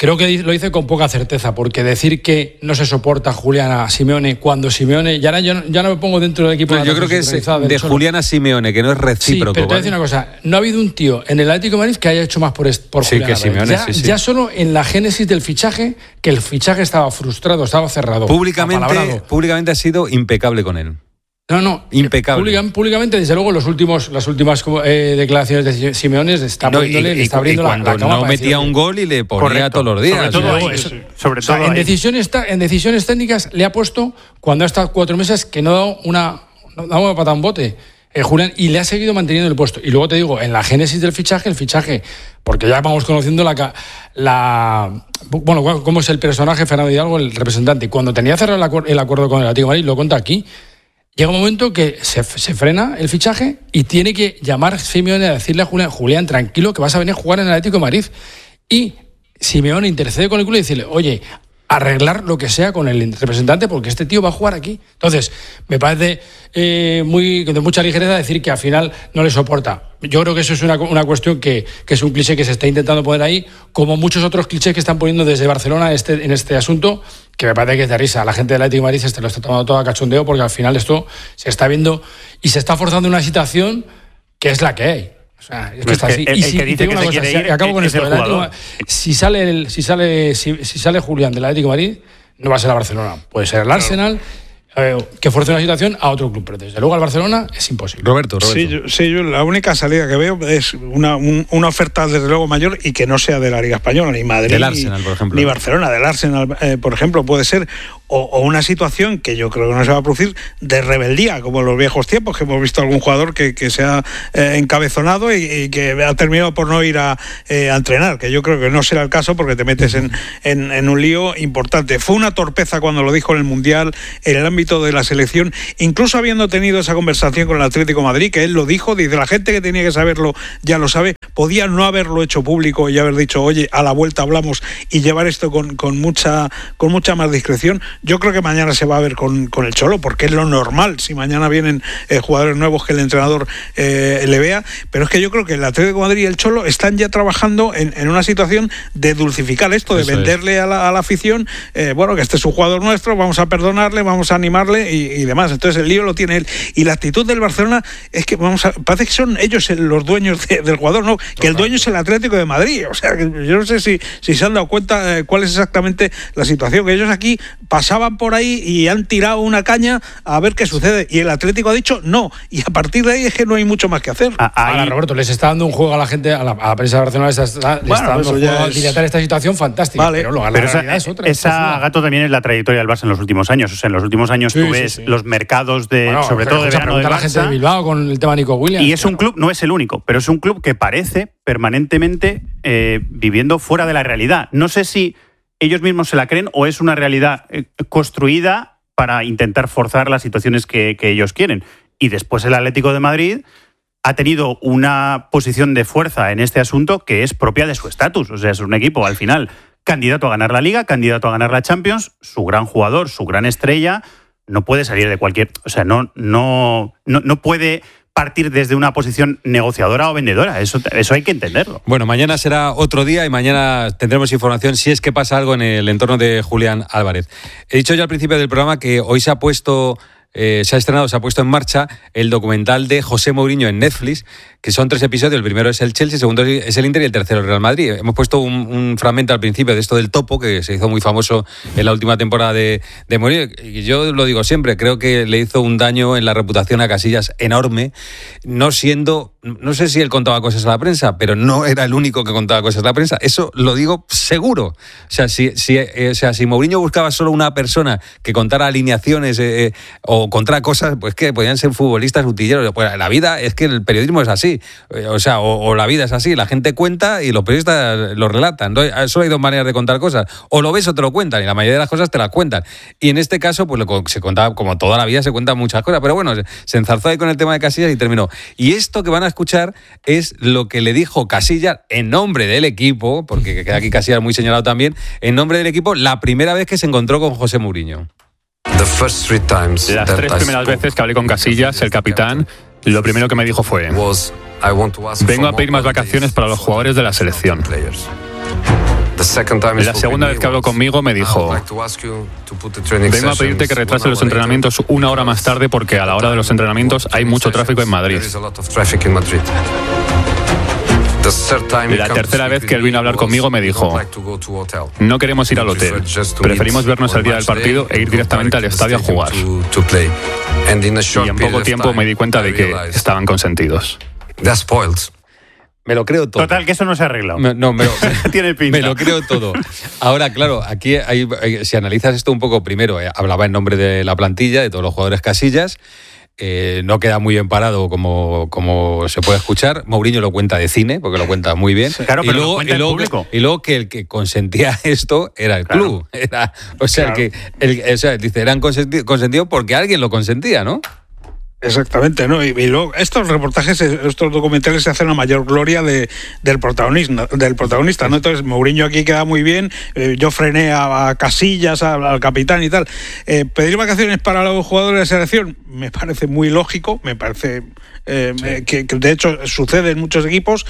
Creo que lo dice con poca certeza, porque decir que no se soporta a Julián a Simeone cuando Simeone... Ya, yo, ya no me pongo dentro del equipo... Pero yo creo que es de Julián a Simeone, que no es recíproco. Sí, pero te voy a decir una cosa. No ha habido un tío en el Atlético de Madrid que haya hecho más por, por sí, Julián que Simeone, ya, sí, sí. ya solo en la génesis del fichaje, que el fichaje estaba frustrado, estaba cerrado. Públicamente, públicamente ha sido impecable con él. No, no, impecable. Públicamente, públicamente, desde luego, los últimos, las últimas eh, declaraciones de Simeone está no, poniéndole, y, y, le está abriendo y cuando la, la cama no metía un gol y le ponía Correcto. todos los días. Sobre todo, ahí, eso, sobre todo o sea, en, decisiones, en decisiones técnicas le ha puesto, cuando ha estado cuatro meses, que no ha dado una, no ha dado para un bote. Eh, Julián, y le ha seguido manteniendo el puesto. Y luego te digo, en la génesis del fichaje, el fichaje, porque ya vamos conociendo la, la bueno, cómo es el personaje Fernando Hidalgo, el representante. Cuando tenía cerrado el, acuer- el acuerdo con el Atlético de Madrid, lo cuenta aquí, llega un momento que se, se frena el fichaje y tiene que llamar Simeone a decirle a Julián, Julián, tranquilo, que vas a venir a jugar en el Atlético de Madrid. Y Simeone intercede con el club y decirle, oye, arreglar lo que sea con el representante porque este tío va a jugar aquí. Entonces, me parece eh, muy de mucha ligereza decir que al final no le soporta. Yo creo que eso es una, una cuestión que, que es un cliché que se está intentando poner ahí, como muchos otros clichés que están poniendo desde Barcelona este, en este asunto, que me parece que es de risa. La gente del Atlético de Madrid se lo está tomando todo a cachondeo porque al final esto se está viendo y se está forzando una situación que es la que hay. O sea, es que está así. El, y el si, que dice que se quiere ir, acabo con es esto. el Atlético, si sale el, si sale si, si sale Julián del Atlético de Madrid, no va a ser a Barcelona. Puede ser el Arsenal, eh, que fuerce una situación a otro club, pero desde luego al Barcelona es imposible. Roberto, Roberto. Sí, yo, sí, yo la única salida que veo es una, un, una oferta desde luego mayor y que no sea de la Liga Española, ni Madrid, del Arsenal, ni, por ejemplo. ni Barcelona, del Arsenal, eh, por ejemplo, puede ser. O, o una situación que yo creo que no se va a producir de rebeldía, como en los viejos tiempos, que hemos visto algún jugador que, que se ha eh, encabezonado y, y que ha terminado por no ir a, eh, a entrenar, que yo creo que no será el caso porque te metes en, en, en un lío importante. Fue una torpeza cuando lo dijo en el Mundial, en el ámbito de la selección, incluso habiendo tenido esa conversación con el Atlético de Madrid, que él lo dijo, dice, la gente que tenía que saberlo ya lo sabe, podía no haberlo hecho público y haber dicho, oye, a la vuelta hablamos y llevar esto con, con, mucha, con mucha más discreción. Yo creo que mañana se va a ver con, con el Cholo, porque es lo normal, si mañana vienen eh, jugadores nuevos que el entrenador eh, le vea, pero es que yo creo que el Atlético de Madrid y el Cholo están ya trabajando en, en una situación de dulcificar esto, de Eso venderle a la, a la afición, eh, bueno, que este es un jugador nuestro, vamos a perdonarle, vamos a animarle y, y demás. Entonces el lío lo tiene él. Y la actitud del Barcelona es que, vamos a, parece que son ellos los dueños de, del jugador, no, que el dueño es el Atlético de Madrid. O sea, que yo no sé si, si se han dado cuenta eh, cuál es exactamente la situación, que ellos aquí pasaban por ahí y han tirado una caña a ver qué sucede. Y el Atlético ha dicho no. Y a partir de ahí es que no hay mucho más que hacer. Ah, Ahora, Roberto, les está dando un juego a la gente, a la, a la prensa de Barcelona, les está, les bueno, está dando un juego a dilatar esta situación fantástica. Vale, pero lo, la pero realidad esa, es otra. Esa, Gato, también es la trayectoria del Barça en los últimos años. O sea, en los últimos años sí, tú ves sí, sí. los mercados de, bueno, sobre todo de verano del Barça. La gente de Bilbao con el tema Nico Williams. Y es claro. un club, no es el único, pero es un club que parece permanentemente eh, viviendo fuera de la realidad. No sé si ellos mismos se la creen o es una realidad eh, construida para intentar forzar las situaciones que, que ellos quieren. Y después el Atlético de Madrid ha tenido una posición de fuerza en este asunto que es propia de su estatus. O sea, es un equipo, al final, candidato a ganar la Liga, candidato a ganar la Champions, su gran jugador, su gran estrella, no puede salir de cualquier... O sea, no, no, no, no puede partir desde una posición negociadora o vendedora. Eso, eso hay que entenderlo. Bueno, mañana será otro día y mañana tendremos información si es que pasa algo en el entorno de Julián Álvarez. He dicho ya al principio del programa que hoy se ha puesto... Eh, se ha estrenado, se ha puesto en marcha el documental de José Mourinho en Netflix, que son tres episodios. El primero es el Chelsea, el segundo es el Inter y el tercero el Real Madrid. Hemos puesto un, un fragmento al principio de esto del topo, que se hizo muy famoso en la última temporada de, de Mourinho. Y yo lo digo siempre, creo que le hizo un daño en la reputación a Casillas enorme, no siendo... No sé si él contaba cosas a la prensa, pero no era el único que contaba cosas a la prensa. Eso lo digo seguro. O sea, si, si, eh, o sea, si Mourinho buscaba solo una persona que contara alineaciones eh, o contara cosas, pues que podían ser futbolistas utilleros. Pues la vida es que el periodismo es así. O sea, o, o la vida es así. La gente cuenta y los periodistas lo relatan. Solo hay dos maneras de contar cosas. O lo ves o te lo cuentan. Y la mayoría de las cosas te las cuentan. Y en este caso, pues lo, se contaba, como toda la vida, se cuentan muchas cosas. Pero bueno, se, se enzarzó ahí con el tema de Casillas y terminó. Y esto que van a escuchar es lo que le dijo Casillas en nombre del equipo, porque queda aquí Casillas muy señalado también, en nombre del equipo, la primera vez que se encontró con José Mourinho. Las tres primeras veces que hablé con Casillas, el capitán, lo primero que me dijo fue: vengo a pedir más vacaciones para los jugadores de la selección. La segunda vez que habló conmigo me dijo: vengo a pedirte que retrases los entrenamientos una hora más tarde porque a la hora de los entrenamientos hay mucho tráfico en Madrid. La tercera vez que él vino a hablar conmigo me dijo: no queremos ir al hotel, preferimos vernos el día del partido e ir directamente al estadio a jugar. Y en poco tiempo me di cuenta de que estaban consentidos. Me lo creo todo. Total, que eso no se ha arreglado. Me, no, me lo, Tiene pinta. Me lo creo todo. Ahora, claro, aquí hay, hay, si analizas esto un poco, primero, eh, hablaba en nombre de la plantilla, de todos los jugadores Casillas. Eh, no queda muy bien parado como, como se puede escuchar. Mourinho lo cuenta de cine, porque lo cuenta muy bien. Claro, pero y luego, lo cuenta y luego, el público. Y luego que el que consentía esto era el Claro. club. Era, o sea, Claro. que el, o sea, dice, eran consentidos consentido porque alguien lo consentía, ¿no? Exactamente, ¿no? Y, y luego estos reportajes, estos documentales se hacen a mayor gloria de, del protagonista, del protagonista, ¿no? Entonces Mourinho aquí queda muy bien, eh, yo frené a, a Casillas, a, al capitán y tal. Eh, pedir vacaciones para los jugadores de selección me parece muy lógico, me parece eh, sí. que, que de hecho sucede en muchos equipos.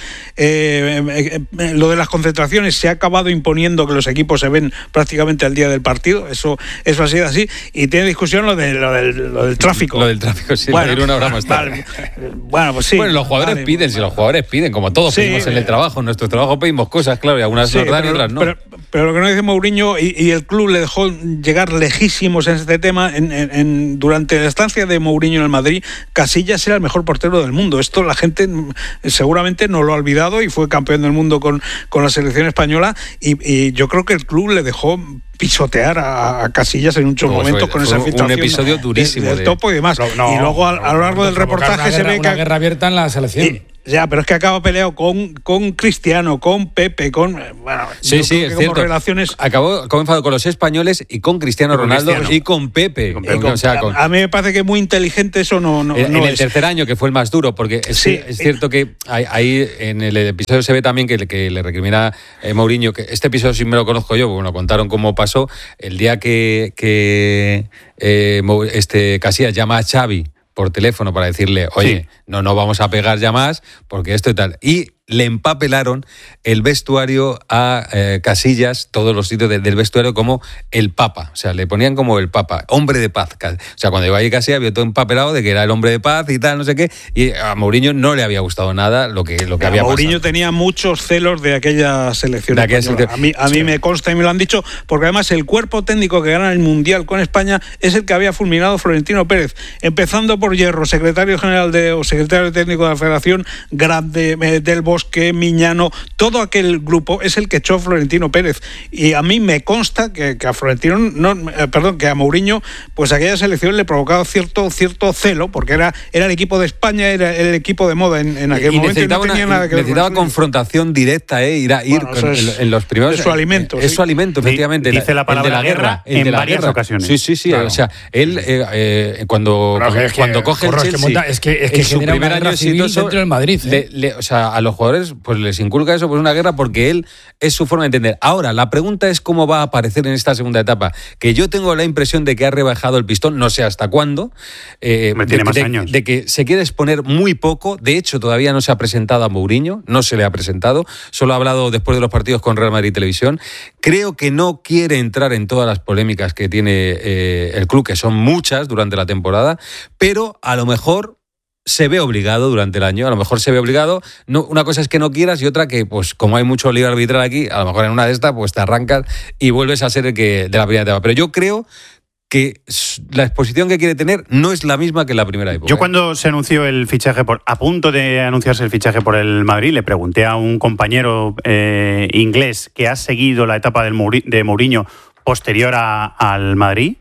Eh, eh, eh, lo de las concentraciones se ha acabado imponiendo que los equipos se ven prácticamente al día del partido, eso, eso ha sido así, y tiene discusión lo, de, lo, del, lo del tráfico. Lo del tráfico, sí. Bueno, ir una hora más tarde. Vale. Bueno, pues sí. Bueno, los jugadores vale. piden, si los jugadores piden, como todos Sí, pedimos en el eh, trabajo, en nuestro trabajo pedimos cosas, claro, y algunas Sí, nos dan y pero, otras no. Pero, pero lo que no dice Mourinho, y, y el club le dejó llegar lejísimos en este tema, en, en, en, durante la estancia de Mourinho en el Madrid, Casillas era el mejor portero del mundo. Esto la gente seguramente no lo ha olvidado y fue campeón del mundo con, con la selección española, y, y yo creo que el club le dejó pisotear a, a Casillas en muchos Como momentos fue, con fue esa filtración. Un episodio durísimo. Del de... topo y demás. No, y luego a, a lo largo del reportaje guerra, se ve que... Una guerra abierta en la selección. Y, ya, pero es que acaba peleado con, con Cristiano, con Pepe, con... Bueno, sí, sí, es cierto. Relaciones... Acabó, acabó enfadado con los españoles y con Cristiano con Ronaldo Cristiano. y con Pepe. Con, con, o sea, con... A mí me parece que es muy inteligente eso. no, no, En, no en es. el tercer año, que fue el más duro, porque es, sí, es cierto que ahí, ahí en el episodio se ve también que, que le recrimina eh, Mourinho, que este episodio sí me lo conozco yo, porque me lo contaron cómo pasó, el día que, que eh, este Casillas llama a Xavi por teléfono para decirle, oye, sí. no, no vamos a pegar ya más, porque esto y tal. Y le empapelaron el vestuario a eh, Casillas, todos los sitios de, del vestuario, como el Papa. O sea, le ponían como el Papa, hombre de paz. O sea, cuando llegó ahí Casillas había todo empapelado de que era el hombre de paz y tal, no sé qué. Y a Mourinho no le había gustado nada lo que, lo que había pasado. Mourinho tenía muchos celos de aquella selección. De aquella selección. A mí, a mí sí. me consta y me lo han dicho, porque además el cuerpo técnico que gana el Mundial con España es el que había fulminado Florentino Pérez. Empezando por Hierro, secretario general de, o secretario técnico de la Federación, Grande, eh, del Bosque, Miñano, todo aquel grupo es el que echó Florentino Pérez. Y a mí me consta que, que a Florentino, no, eh, perdón, que a Mourinho, pues aquella selección le provocaba cierto, cierto celo, porque era, era el equipo de España, era el equipo de moda en, en aquel y momento. Necesitaba, y no tenía una, nada que necesitaba ver confrontación directa, ¿eh? Ir, a, ir bueno, con, es, en, en los primeros. Es su alimento. Es sí. su alimento, efectivamente. Dice la palabra el de la guerra, guerra en de la varias guerra. ocasiones. Sí, sí, sí. Claro. O sea, él eh, eh, cuando, bueno, cuando, es que, cuando coge corro, el Chelsea, es que, monta, es que, es que en su primer año exitoso dentro del Madrid. ¿eh? Le, le, o sea, a los jugadores pues les inculca eso, pues una guerra, porque él es su forma de entender. Ahora, la pregunta es cómo va a aparecer en esta segunda etapa, que yo tengo la impresión de que ha rebajado el pistón, no sé hasta cuándo, eh, Me tiene de, más de, años. de que se quiere exponer muy poco. De hecho, todavía no se ha presentado a Mourinho, no se le ha presentado, solo ha hablado después de los partidos con Real Madrid Televisión. Creo que no quiere entrar en todas las polémicas que tiene eh, el club, que son muchas durante la temporada, pero a lo mejor se ve obligado durante el año, a lo mejor se ve obligado. No, una cosa es que no quieras y otra que, pues como hay mucho lío arbitral aquí, a lo mejor en una de estas pues te arrancas y vuelves a ser el que de la primera etapa. Pero yo creo que la exposición que quiere tener no es la misma que en la primera época. Yo cuando se anunció el fichaje, por a punto de anunciarse el fichaje por el Madrid, le pregunté a un compañero eh, inglés que ha seguido la etapa del Mouri, de Mourinho posterior a, al Madrid,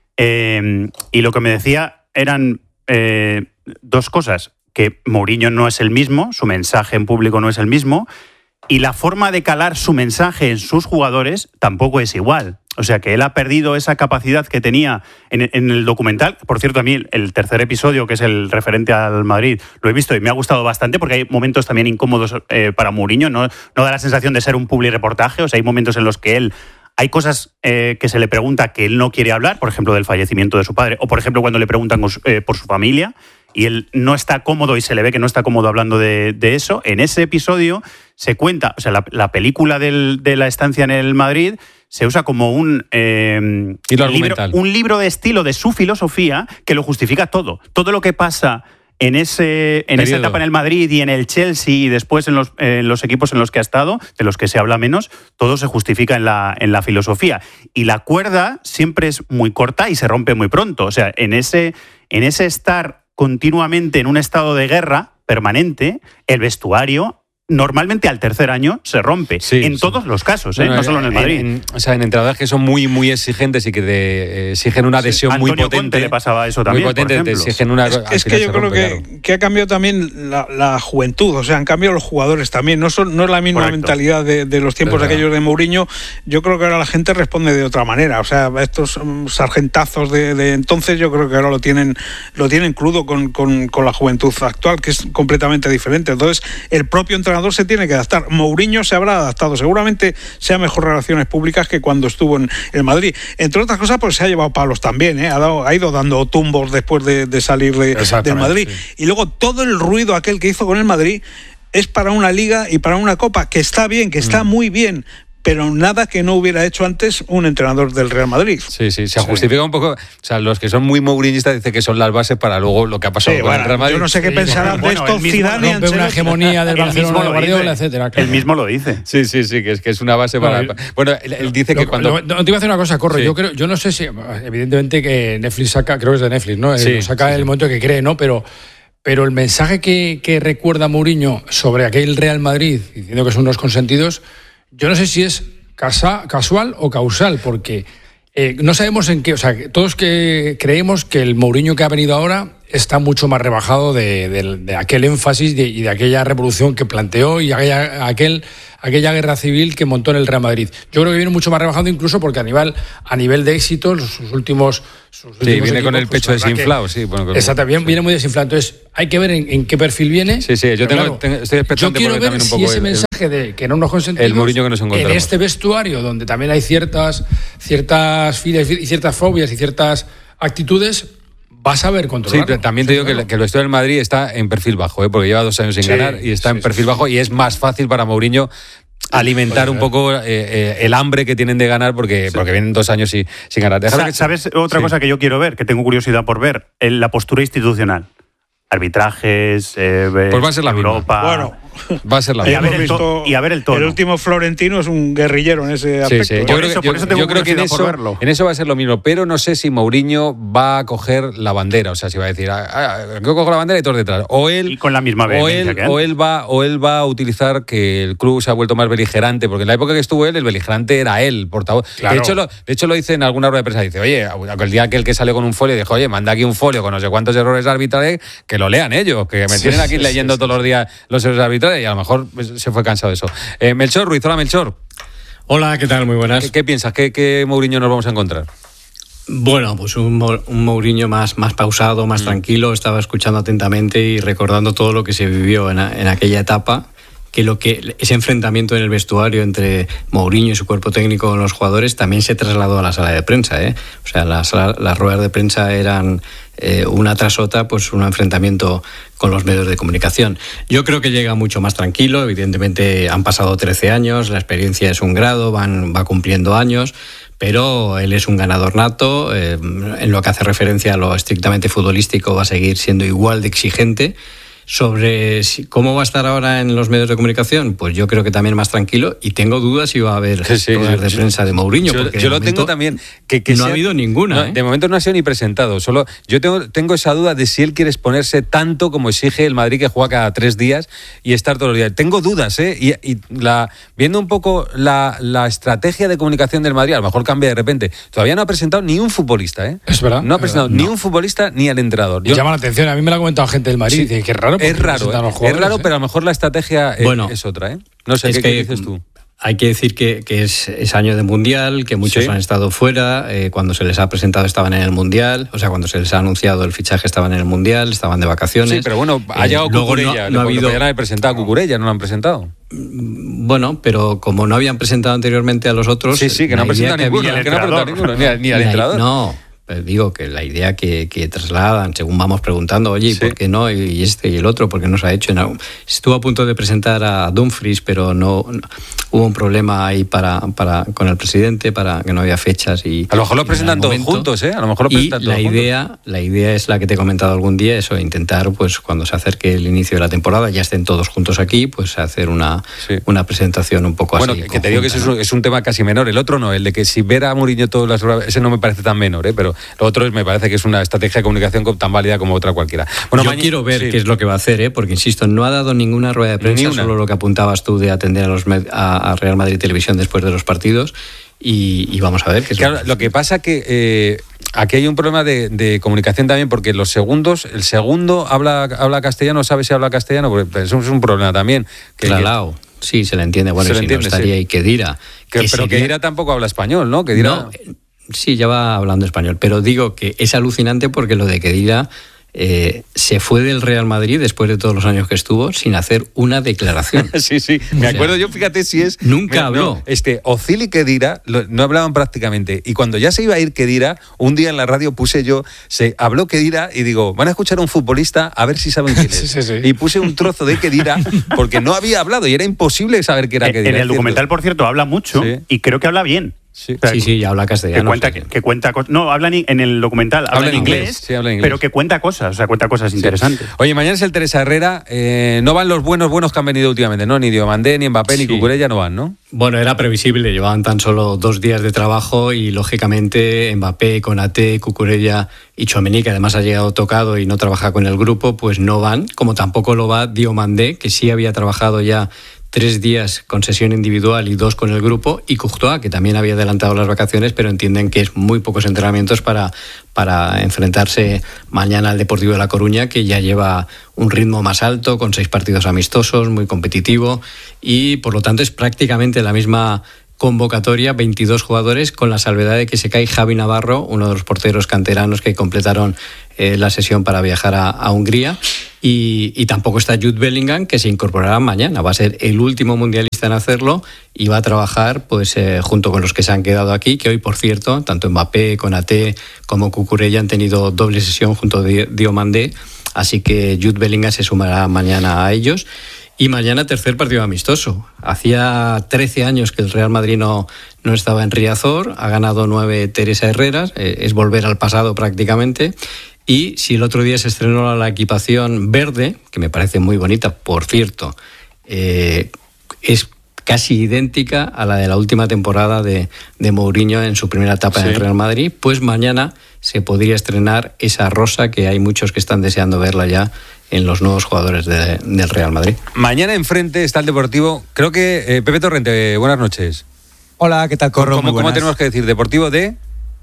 eh, y lo que me decía eran eh, dos cosas: que Mourinho no es el mismo, su mensaje en público no es el mismo, y la forma de calar su mensaje en sus jugadores tampoco es igual. O sea, que él ha perdido esa capacidad que tenía en, en el documental. Por cierto, a mí el tercer episodio, que es el referente al Madrid, lo he visto y me ha gustado bastante, porque hay momentos también incómodos eh, para Mourinho. No, no da la sensación de ser un publireportaje. O sea, hay momentos en los que él... Hay cosas eh, que se le pregunta que él no quiere hablar, por ejemplo, del fallecimiento de su padre, o por ejemplo, cuando le preguntan eh, por su familia, y él no está cómodo y se le ve que no está cómodo hablando de, de eso. En ese episodio se cuenta, o sea, la, la película del, de la estancia en el Madrid se usa como un, eh, libro, un libro de estilo de su filosofía que lo justifica todo. Todo lo que pasa en, ese, en esa etapa en el Madrid y en el Chelsea y después en los, eh, en los equipos en los que ha estado, de los que se habla menos, todo se justifica en la, en la filosofía. Y la cuerda siempre es muy corta y se rompe muy pronto. O sea, en ese, en ese estar continuamente en un estado de guerra permanente, el vestuario normalmente al tercer año se rompe, sí, en sí. todos los casos, ¿eh? no, no solo en el Madrid. En, en, o sea, en entrenadores que son muy muy exigentes y que te exigen una adhesión sí, muy Antonio potente. Conte le pasaba eso también, muy potente, por te exigen una. Es, es que yo creo rompe, que, claro. que ha cambiado también la, la juventud, o sea, han cambiado los jugadores también. No son no es la misma Correcto. mentalidad de, de los tiempos de aquellos de Mourinho. Yo creo que ahora la gente responde de otra manera. O sea, estos um, sargentazos de, de entonces, yo creo que ahora lo tienen lo tienen crudo con, con, con la juventud actual, que es completamente diferente. Entonces, el propio entrenador se tiene que adaptar. Mourinho se habrá adaptado, seguramente sea mejor relaciones públicas que cuando estuvo en el Madrid. Entre otras cosas, pues se ha llevado palos también, ¿eh? ha, dado, ha ido dando tumbos después de, de salir de, del Madrid. Sí. Y luego todo el ruido aquel que hizo con el Madrid es para una liga y para una copa, que está bien, que está mm. muy bien, pero nada que no hubiera hecho antes un entrenador del Real Madrid. Sí, sí, se sí. justifica un poco. O sea, los que son muy mourinistas dicen que son las bases para luego lo que ha pasado sí, con bueno, el Real Madrid. Yo no sé qué sí, pensarán bueno, de esto Zidane y Ancelotti. Una hegemonía del Barcelona, de Guardiola, etcétera. Claro. Él mismo lo dice. Sí, sí, sí, que es que es una base para. Bueno, bueno él, él dice lo, que cuando. No, te iba a hacer una cosa, Corro. Sí. Yo creo, yo no sé si, evidentemente que Netflix saca, creo que es de Netflix, ¿no? Sí, saca sí, el sí. momento que cree, ¿no? Pero. Pero el mensaje que, que recuerda Mourinho sobre aquel Real Madrid, diciendo que son unos consentidos, yo no sé si es Casa, casual o causal, porque eh, no sabemos en qué, o sea, todos que creemos que el Mourinho que ha venido ahora está mucho más rebajado de, de, de aquel énfasis de, y de aquella revolución que planteó y aquella, aquel, aquella guerra civil que montó en el Real Madrid. Yo creo que viene mucho más rebajado, incluso porque a nivel, a nivel de éxito, sus últimos... Sus sí, últimos viene equipos, con el pecho pues, desinflado, que, sí. Bueno, exacto, bien, sí. viene muy desinflado. Entonces, hay que ver en, en qué perfil viene. Sí, sí, yo tengo, claro, tengo, estoy expectante yo quiero ver un si poco ese el, mensaje de que no nos consentidos, el Mourinho que nos encontramos. En este vestuario, donde también hay ciertas, ciertas filas y ciertas fobias y ciertas actitudes, vas a ver controlarlo. Sí, pero también te digo que, que el vestuario del Madrid está en perfil bajo, ¿eh? porque lleva dos años sin sí, ganar y está sí, en perfil sí, bajo sí. y es más fácil para Mourinho alimentar un poco eh, eh, el hambre que tienen de ganar porque, sí. porque vienen dos años sin, sin ganar. Déjame ¿Sabes que... otra sí. cosa que yo quiero ver, que tengo curiosidad por ver? En la postura institucional. Arbitrajes, eh, pues va a ser la Europa. Misma. Bueno, va a ser la y, a ver el to- y a ver el tono. El último Florentino es un guerrillero en ese aspecto. Sí, sí. Yo, creo que, yo, yo creo que en eso, en eso va a ser lo mismo, pero no sé si Mourinho va a coger la bandera, o sea, si va a decir, ah, ah, yo cojo la bandera y todos detrás. O él, y con la misma o él, o él va, o él va a utilizar que el club se ha vuelto más beligerante, porque en la época que estuvo él, el beligerante era él, portavoz. Claro. De hecho, lo, de hecho lo dice en alguna rueda de prensa, dice, oye, el día aquel que salió con un folio, dijo, oye, manda aquí un folio con no sé cuántos errores arbitrales, que lo lean ellos, que me tienen aquí sí, leyendo sí, sí, todos los días los errores arbitrales y a lo mejor se fue cansado de eso. Eh, Melchor Ruiz, hola Melchor. Hola, ¿qué tal? Muy buenas. ¿Qué, qué piensas? ¿Qué, ¿Qué Mourinho nos vamos a encontrar? Bueno, pues un, un Mourinho más, más pausado, más mm. tranquilo. Estaba escuchando atentamente y recordando todo lo que se vivió en, en aquella etapa, que lo que ese enfrentamiento en el vestuario entre Mourinho y su cuerpo técnico con los jugadores también se trasladó a la sala de prensa, ¿eh? O sea, las, las ruedas de prensa eran eh, una tras otra, pues un enfrentamiento con los medios de comunicación. Yo creo que llega mucho más tranquilo. Evidentemente han pasado trece años, la experiencia es un grado, van, va cumpliendo años, pero él es un ganador nato. Eh, en lo que hace referencia a lo estrictamente futbolístico va a seguir siendo igual de exigente. Sobre si, cómo va a estar ahora en los medios de comunicación, pues yo creo que también más tranquilo, y tengo dudas si va a haber sí, sí, ruedas de prensa de Mourinho. Yo, porque yo lo tengo también. Que, que no sea, ha habido ninguna. No, ¿eh? De momento no ha sido ni presentado. Solo yo tengo, tengo esa duda de si él quiere exponerse tanto como exige el Madrid, que juega cada tres días y estar todos los días. Tengo dudas, ¿eh? Y, y la, viendo un poco la, la estrategia de comunicación del Madrid, a lo mejor cambia de repente. Todavía no ha presentado ni un futbolista, ¿eh? Es verdad. No ha presentado verdad, ni no. un futbolista ni al entrenador. Yo, llama la atención. A mí me lo ha comentado gente del Madrid. Sí, dice, qué raro. Es raro, ¿eh? Es raro, ¿eh? pero a lo mejor la estrategia bueno, es otra, ¿eh? No sé, es ¿qué, que, ¿qué dices tú? Hay que decir que, que es, es año de Mundial, que muchos ¿Sí? han estado fuera, eh, cuando se les ha presentado estaban en el Mundial, o sea, cuando se les ha anunciado el fichaje estaban en el Mundial, estaban de vacaciones. Sí, pero bueno, ha llegado eh, Cucurella, no, no ha habido... podrían haber presentado a Cucurella, no lo han presentado. Bueno, pero como no habían presentado anteriormente a los otros... Sí, sí, que no han presentado ninguno, que no han presentado ninguno, ni, ni al entrenador. No, Pero digo que la idea que, que trasladan, según vamos preguntando, oye, sí. ¿por qué no? Y este y el otro, ¿por qué no se ha hecho? No, estuvo a punto de presentar a Dumfries, pero no, no hubo un problema ahí para, para con el presidente, para que no había fechas. Y a lo mejor lo presentan todos juntos, ¿eh? A lo mejor lo presentan y todos la idea, juntos. La idea es la que te he comentado algún día, eso, intentar, pues cuando se acerque el inicio de la temporada, ya estén todos juntos aquí, pues hacer una, sí. una presentación un poco bueno, así. Bueno, que conjunta, te digo que ese ¿no? es un tema casi menor. El otro no, el de que si ver a Mourinho todas las horas, ese no me parece tan menor, ¿eh? Pero lo otro es, me parece que es una estrategia de comunicación tan válida como otra cualquiera. Bueno, yo mañana, quiero ver sí. qué es lo que va a hacer, ¿eh? Porque insisto, no ha dado ninguna rueda de prensa, solo lo que apuntabas tú de atender a, los med- a, a Real Madrid Televisión después de los partidos. Y, y vamos a ver qué es claro, lo que lo que pasa que eh, aquí hay un problema de, de comunicación también, porque los segundos, el segundo habla, habla castellano, sabe si habla castellano, porque eso es un problema también. Que, claro, que, sí, se le entiende. Bueno, se si entiende, no estaría sí. y Kedira. Que, que pero sería... Kedira tampoco habla español, ¿no? Kedira... No, sí, ya va hablando español, pero digo que es alucinante porque lo de Kedira eh, se fue del Real Madrid después de todos los años que estuvo sin hacer una declaración. sí, sí, me o acuerdo sea, yo, fíjate si es... Nunca mira, habló. No, este, Ozil y Kedira lo, no hablaban prácticamente, y cuando ya se iba a ir Kedira, un día en la radio puse yo, se habló Kedira y digo, van a escuchar a un futbolista a ver si saben quién es. sí, sí, sí. Y puse un trozo de Kedira porque no había hablado y era imposible saber qué era Kedira. En el documental, por cierto, habla mucho sí. y creo que habla bien. Sí, o sea, sí, sí, ya habla castellano. Que cuenta, que, que cuenta cosas. No, habla ni, en el documental, habla, habla en inglés, inglés, sí, habla en inglés, pero que cuenta cosas, o sea, cuenta cosas sí. interesantes. Oye, mañana es el Teresa Herrera, eh, no van los buenos buenos que han venido últimamente, ¿no? Ni Diomandé, ni Mbappé, sí. ni Cucurella no van, ¿no? Bueno, era previsible, llevaban tan solo dos días de trabajo y, lógicamente, Mbappé, Konaté, Cucurella y Tchouaméni, que además ha llegado tocado y no trabaja con el grupo, pues no van, como tampoco lo va Diomandé, que sí había trabajado ya tres días con sesión individual y dos con el grupo, y Courtois, que también había adelantado las vacaciones, pero entienden que es muy pocos entrenamientos para, para enfrentarse mañana al Deportivo de La Coruña, que ya lleva un ritmo más alto, con seis partidos amistosos, muy competitivo, y por lo tanto es prácticamente la misma convocatoria, veintidós jugadores, con la salvedad de que se cae Javi Navarro, uno de los porteros canteranos que completaron eh, la sesión para viajar a, a Hungría, y, y tampoco está Jude Bellingham, que se incorporará mañana. Va a ser el último mundialista en hacerlo y va a trabajar pues eh, junto con los que se han quedado aquí, que hoy, por cierto, tanto Mbappé, Konaté como Cucurella han tenido doble sesión junto a Diomandé, así que Jude Bellingham se sumará mañana a ellos. Y mañana tercer partido amistoso. Hacía trece años que el Real Madrid no, no estaba en Riazor, ha ganado nueve Teresa Herreras, eh, es volver al pasado prácticamente. Y si el otro día se estrenó la equipación verde, que me parece muy bonita, por cierto, eh, es casi idéntica a la de la última temporada de, de Mourinho en su primera etapa sí. en el Real Madrid, pues mañana se podría estrenar esa rosa que hay muchos que están deseando verla ya en los nuevos jugadores de, del Real Madrid. Mañana enfrente está el Deportivo, creo que eh, Pepe Torrente, buenas noches. Hola, ¿qué tal, Corro? ¿Cómo, ¿Cómo tenemos que decir? Deportivo de...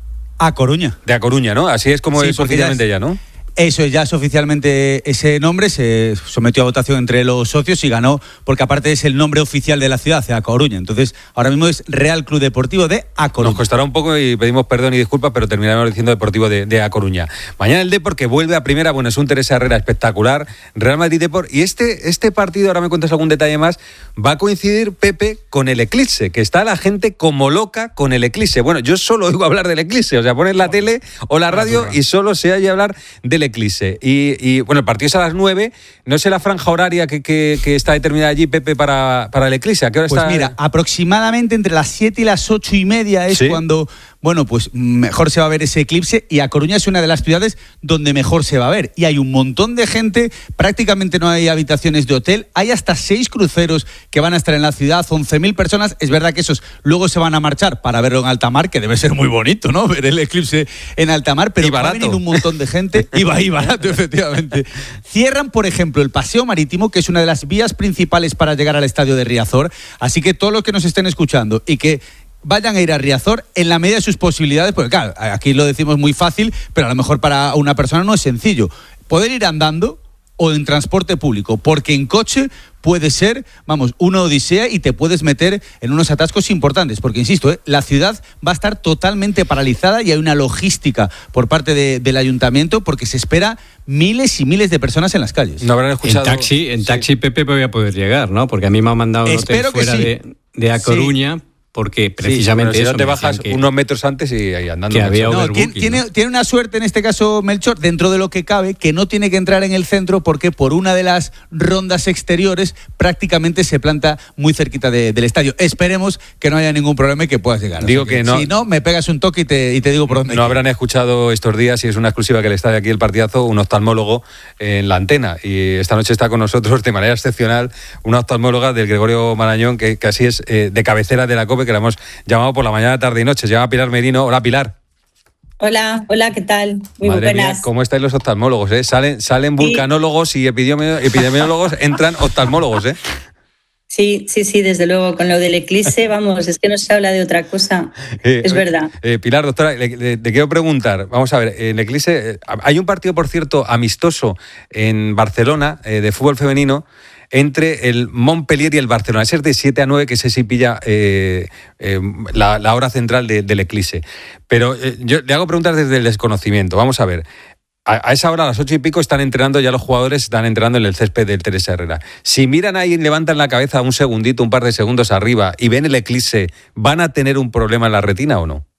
A Coruña. De A Coruña, ¿no? Así es como sí, es oficialmente ya, es, ya, ¿no? Eso, ya es oficialmente ese nombre, se sometió a votación entre los socios y ganó, porque aparte es el nombre oficial de la ciudad, de A Coruña. Entonces, ahora mismo es Real Club Deportivo de A Coruña. Nos costará un poco y pedimos perdón y disculpas, pero terminaremos diciendo Deportivo de, de A Coruña. Mañana el Depor, que vuelve a primera, bueno, es un Teresa Herrera espectacular, Real Madrid Depor, y este, este partido, ahora me cuentas algún detalle más, va a coincidir, Pepe, con el eclipse, que está la gente como loca con el eclipse. Bueno, yo solo oigo hablar del eclipse, o sea, pones la tele o la radio y solo se oye hablar del eclipse. Y Y, y bueno, el partido es a las nueve. No sé la franja horaria que, que, que está determinada allí, Pepe, para, para el eclipse. ¿A qué hora pues está? Pues mira, aproximadamente entre las siete y las ocho y media es ¿sí? cuando, bueno, pues mejor se va a ver ese eclipse. Y A Coruña es una de las ciudades donde mejor se va a ver. Y hay un montón de gente, prácticamente no hay habitaciones de hotel. Hay hasta seis cruceros que van a estar en la ciudad, once mil personas. Es verdad que esos luego se van a marchar para verlo en alta mar, que debe ser muy bonito, ¿no? Ver el eclipse en alta mar. Pero va a venir un montón de gente. Y va y barato, efectivamente. Cierran, por ejemplo, el Paseo Marítimo, que es una de las vías principales para llegar al estadio de Riazor. Así que todos los que nos estén escuchando y que vayan a ir a Riazor en la medida de sus posibilidades, porque claro, aquí lo decimos muy fácil, pero a lo mejor para una persona no es sencillo. Poder ir andando o en transporte público, porque en coche puede ser, vamos, una odisea y te puedes meter en unos atascos importantes, porque insisto, ¿eh? la ciudad va a estar totalmente paralizada y hay una logística por parte de, del ayuntamiento, porque se espera miles y miles de personas en las calles. No habrán escuchado. En taxi, en taxi sí. Pepe voy a poder llegar, ¿no? Porque a mí me han mandado un hotel fuera de, de A Coruña. Sí. porque precisamente sí, eso, si no te bajas que, unos metros antes y ahí andando. Que había no, tiene, tiene, ¿no? tiene una suerte en este caso, Melchor, dentro de lo que cabe, que no tiene que entrar en el centro porque por una de las rondas exteriores prácticamente se planta muy cerquita de, del estadio. Esperemos que no haya ningún problema y que puedas llegar. Digo que, que no, si no, me pegas un toque y te, y te digo por dónde. No habrán escuchado estos días, y es una exclusiva que le está de aquí el partidazo, un oftalmólogo en la antena. Y esta noche está con nosotros de manera excepcional una oftalmóloga del Gregorio Marañón, que casi es eh, de cabecera de la COPE, que la hemos llamado por la mañana, tarde y noche. Se llama Pilar Merino. Hola, Pilar. Hola, hola, ¿qué tal? Muy Madre buenas. Mía, ¿cómo estáis los oftalmólogos? Eh? Salen, salen sí. vulcanólogos y epidemiólogos, entran oftalmólogos, ¿eh? Sí, sí, sí, desde luego. Con lo del eclipse, vamos, es que no se habla de otra cosa. Eh, es verdad. Eh, Pilar, doctora, le, le, le quiero preguntar. Vamos a ver, en el eclipse, hay un partido, por cierto, amistoso en Barcelona, eh, de fútbol femenino, entre el Montpellier y el Barcelona. Ese es de siete a nueve, que ese sí pilla eh, eh, la, la hora central de, del eclipse. Pero eh, yo le hago preguntas desde el desconocimiento. Vamos a ver. A, a esa hora, a las ocho y pico, están entrenando ya los jugadores, están entrenando en el césped del Teresa Herrera. Si miran ahí y levantan la cabeza un segundito, un par de segundos arriba y ven el eclipse, ¿van a tener un problema en la retina o no?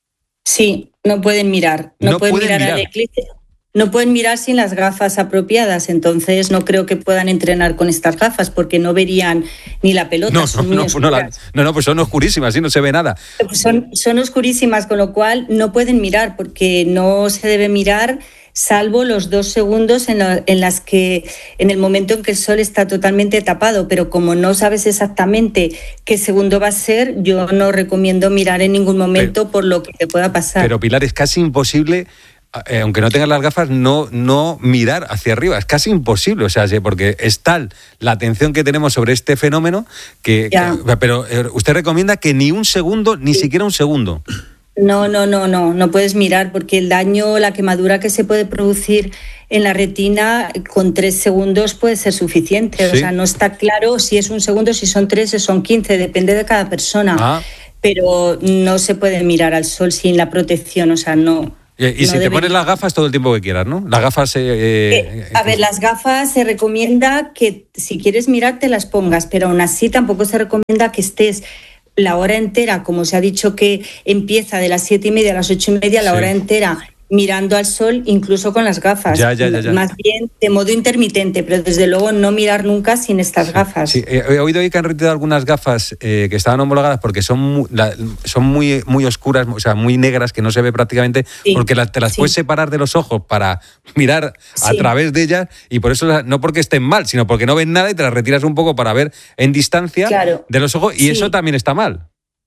Sí, no pueden mirar. No, no pueden, pueden mirar, mirar al eclipse. No pueden mirar sin las gafas apropiadas, entonces no creo que puedan entrenar con estas gafas porque no verían ni la pelota. No, son no, no, no, la, no, no, pues son oscurísimas, ¿sí? No se ve nada. Son, son oscurísimas, con lo cual no pueden mirar porque no se debe mirar salvo los dos segundos en, lo, en las que, en el momento en que el sol está totalmente tapado, pero como no sabes exactamente qué segundo va a ser, yo no recomiendo mirar en ningún momento pero, por lo que te pueda pasar. Pero Pilar, es casi imposible, Eh, aunque no tengas las gafas, no, no mirar hacia arriba. Es casi imposible, o sea, porque es tal la atención que tenemos sobre este fenómeno que... que pero eh, usted recomienda que ni un segundo, ni sí. siquiera un segundo. No, no, no, no, no puedes mirar porque el daño, la quemadura que se puede producir en la retina con tres segundos puede ser suficiente. ¿Sí? O sea, no está claro si es un segundo, si son tres, si son quince, depende de cada persona. Ah. Pero no se puede mirar al sol sin la protección, o sea, no... Y, y no si te pones las gafas todo el tiempo que quieras, ¿no? Las gafas... Eh, eh, a ver, las gafas se recomienda que si quieres mirar te las pongas, pero aún así tampoco se recomienda que estés la hora entera, como se ha dicho que empieza de las siete y media a las ocho y media, la sí. hora entera mirando al sol, incluso con las gafas. Ya, ya, ya, ya. Más bien de modo intermitente, pero desde luego no mirar nunca sin estas sí, gafas. Sí. He oído hoy que han retirado algunas gafas eh, que estaban homologadas porque son muy, la, son muy, muy oscuras, o sea, muy negras, que no se ve prácticamente, sí, porque la, te las sí. puedes separar de los ojos para mirar sí. a través de ellas, y por eso, no porque estén mal, sino porque no ven nada y te las retiras un poco para ver en distancia claro. de los ojos, y sí. eso también está mal.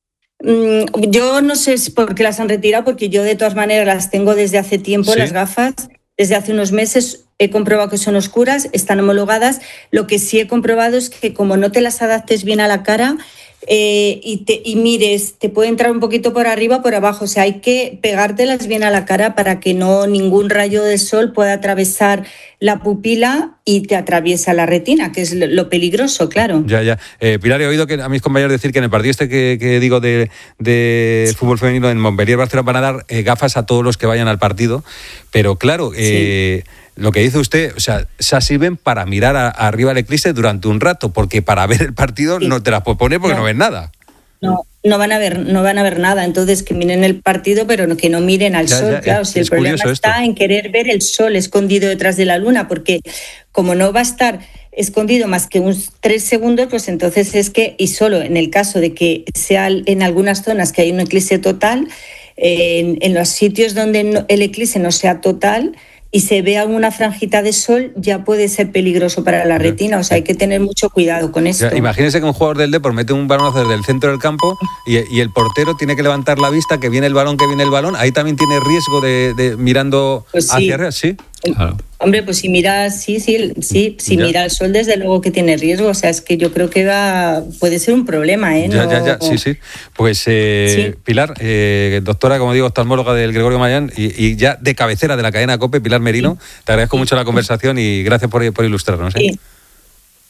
Yo no sé por qué las han retirado, porque yo de todas maneras las tengo desde hace tiempo, ¿sí? Las gafas, desde hace unos meses he comprobado que son oscuras, están homologadas. Lo que sí he comprobado es que como no te las adaptes bien a la cara eh, y, te, y mires, te puede entrar un poquito por arriba, por abajo, o sea, hay que pegártelas bien a la cara para que no ningún rayo del sol pueda atravesar la pupila y te atraviesa la retina, que es lo peligroso, claro. Ya, ya. Eh, Pilar, he oído que a mis compañeros decir que en el partido este que, que digo de, de sí. fútbol femenino en Montpellier, Barcelona, van a dar eh, gafas a todos los que vayan al partido, pero claro, eh, sí. lo que dice usted, o sea, esas sirven para mirar a, a arriba el eclipse durante un rato, porque para ver el partido sí. no te las puedes poner porque no, no ves nada. No, no van a ver, no van a ver nada. Entonces que miren el partido, pero no, que no miren al ya, sol. Ya, claro, es, si el problema está esto. en querer ver el sol escondido detrás de la luna, porque como no va a estar escondido más que unos tres segundos, pues entonces es que, y solo en el caso de que sea en algunas zonas que hay un eclipse total, eh, en, en los sitios donde no, el eclipse no sea total y se vea una franjita de sol, ya puede ser peligroso para la retina. O sea, hay que tener mucho cuidado con esto. Ya, imagínese que un jugador del Depor mete un balonazo desde el centro del campo y, y el portero tiene que levantar la vista, que viene el balón, que viene el balón. Ahí también tiene riesgo de, de mirando pues sí. hacia arriba, ¿sí? Claro. Hombre, pues si mira, sí, sí, sí, si ya. mira el sol, desde luego que tiene riesgo. O sea, es que yo creo que va, puede ser un problema, ¿eh? Ya, no, ya, ya, sí, sí. Pues eh, sí. Pilar, eh, doctora, como digo, oftalmóloga del Gregorio Marañón y, y ya de cabecera de la cadena COPE, Pilar Merino, sí. te agradezco sí. mucho la conversación y gracias por, por ilustrarnos. ¿eh? Sí.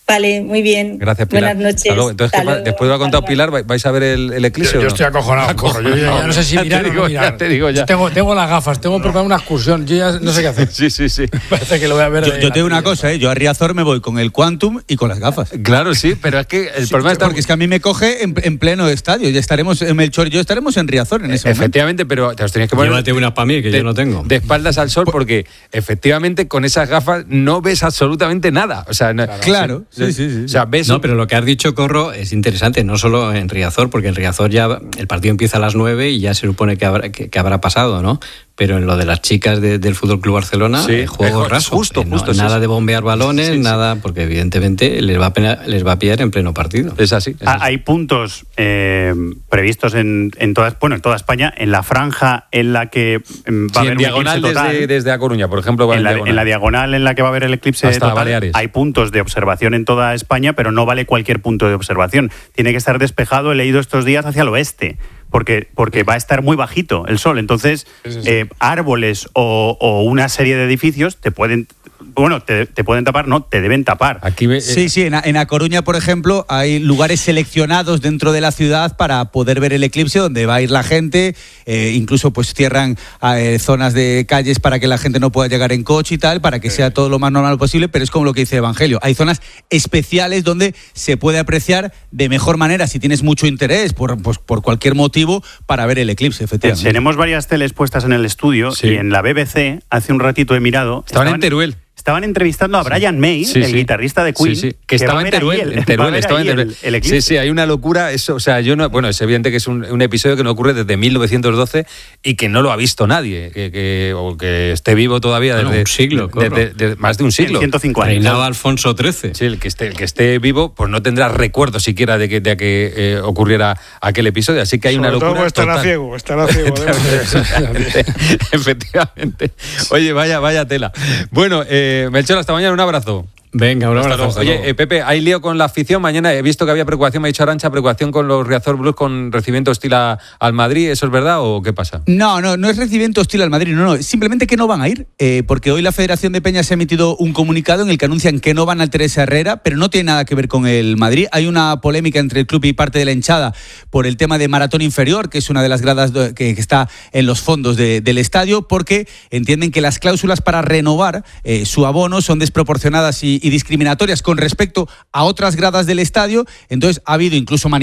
Vale, muy bien. Gracias, Pilar. Buenas noches. Entonces, Hasta luego. después de lo que ha contado Pilar, ¿vais a ver el, el eclipse? Yo, o yo no? estoy acojonado. Corro. Yo, yo ya no sé si Ya mirar te o digo, no mirar. ya te digo ya. Tengo, tengo las gafas, tengo preparada una excursión. Yo ya no sé qué hacer. Sí, sí, sí. Parece que lo voy a ver. Yo, yo tengo una cosa, ¿eh? Yo a Riazor me voy con el Quantum y con las gafas. Claro, sí, pero es que el Sí, problema está... porque es que a mí me coge en, en pleno estadio. Ya estaremos en Melchor y yo estaremos en Riazor en ese momento. Efectivamente, pero te los tenías que poner... Llévate unas para mí, que de, yo no tengo. De espaldas al sol, porque efectivamente con esas gafas no ves absolutamente nada. O sea, no, claro, sí, sí, sí. O sea, ves... No, pero lo que has dicho, Corro, es interesante, no solo en Riazor, porque en Riazor ya el partido empieza a las nueve y ya se supone que habrá, que, que habrá pasado, ¿no? Pero en lo de las chicas de, del Fútbol Club Barcelona, sí, eh, juego raso. Justo, eh, no, justo. nada sí, de bombear balones, sí, sí, nada, porque evidentemente les va a pena, les va a pillar en pleno partido. Es así. Es así. Hay puntos eh, previstos en, en toda, bueno, en toda España, en la franja en la que va sí, a haber en un diagonal eclipse total. Desde, desde A Coruña, por ejemplo. Va en, en, la, diagonal. en la diagonal en la que va a haber el eclipse hasta total, Baleares. Hay puntos de observación en toda España, pero no vale cualquier punto de observación. Tiene que estar despejado, he leído estos días, hacia el oeste. Porque, porque va a estar muy bajito el sol. Entonces, sí, sí, sí. Eh, árboles o, o una serie de edificios te pueden... Bueno, te, te pueden tapar, no, te deben tapar. Aquí me, eh. Sí, sí, en A, en A Coruña, por ejemplo, hay lugares seleccionados dentro de la ciudad para poder ver el eclipse, donde va a ir la gente, eh, incluso pues cierran eh, zonas de calles para que la gente no pueda llegar en coche y tal, para que sea todo lo más normal posible, pero es como lo que dice Evangelio. Hay zonas especiales donde se puede apreciar de mejor manera, si tienes mucho interés, por, pues, por cualquier motivo, para ver el eclipse, efectivamente. Tenemos varias teles puestas en el estudio, sí. Y en la B B C, hace un ratito he mirado... Estaban, estaban en Teruel. Estaban entrevistando a Brian May, sí, el sí. guitarrista de Queen, sí, sí. que estaba en Teruel, el, en Teruel, estaba en Teruel. El, el sí, sí, hay una locura, eso, o sea, yo no, bueno, es evidente que es un, un episodio que no ocurre desde mil novecientos doce y que no lo ha visto nadie, que, que o que esté vivo todavía desde bueno, un siglo, de, de, de, de, más de un siglo. ciento cinco años. Reinaba Alfonso trece. Sí, el que esté, el que esté vivo, pues no tendrá recuerdo siquiera de que, de que eh, ocurriera aquel episodio, así que hay Sobre una locura. Todo estará total. ciego, estará ciego. efectivamente, efectivamente. Oye, vaya, vaya tela. Bueno, eh, Melchor, hasta mañana, un abrazo. Venga, un abrazo. Hasta Oye, eh, Pepe, hay lío con la afición. Mañana he visto que había preocupación, me ha dicho Arantxa, preocupación con los Riazor Blues con recibimiento hostil a, al Madrid. ¿Eso es verdad o qué pasa? No, no, no es recibimiento hostil al Madrid, no, no. Simplemente que no van a ir, eh, porque hoy la Federación de Peñas ha emitido un comunicado en el que anuncian que no van al Teresa Herrera, pero no tiene nada que ver con el Madrid. Hay una polémica entre el club y parte de la hinchada por el tema de Maratón Inferior, que es una de las gradas que, que está en los fondos de, del estadio, porque entienden que las cláusulas para renovar eh, su abono son desproporcionadas y, y discriminatorias con respecto a otras gradas del estadio. Entonces ha habido incluso manifestaciones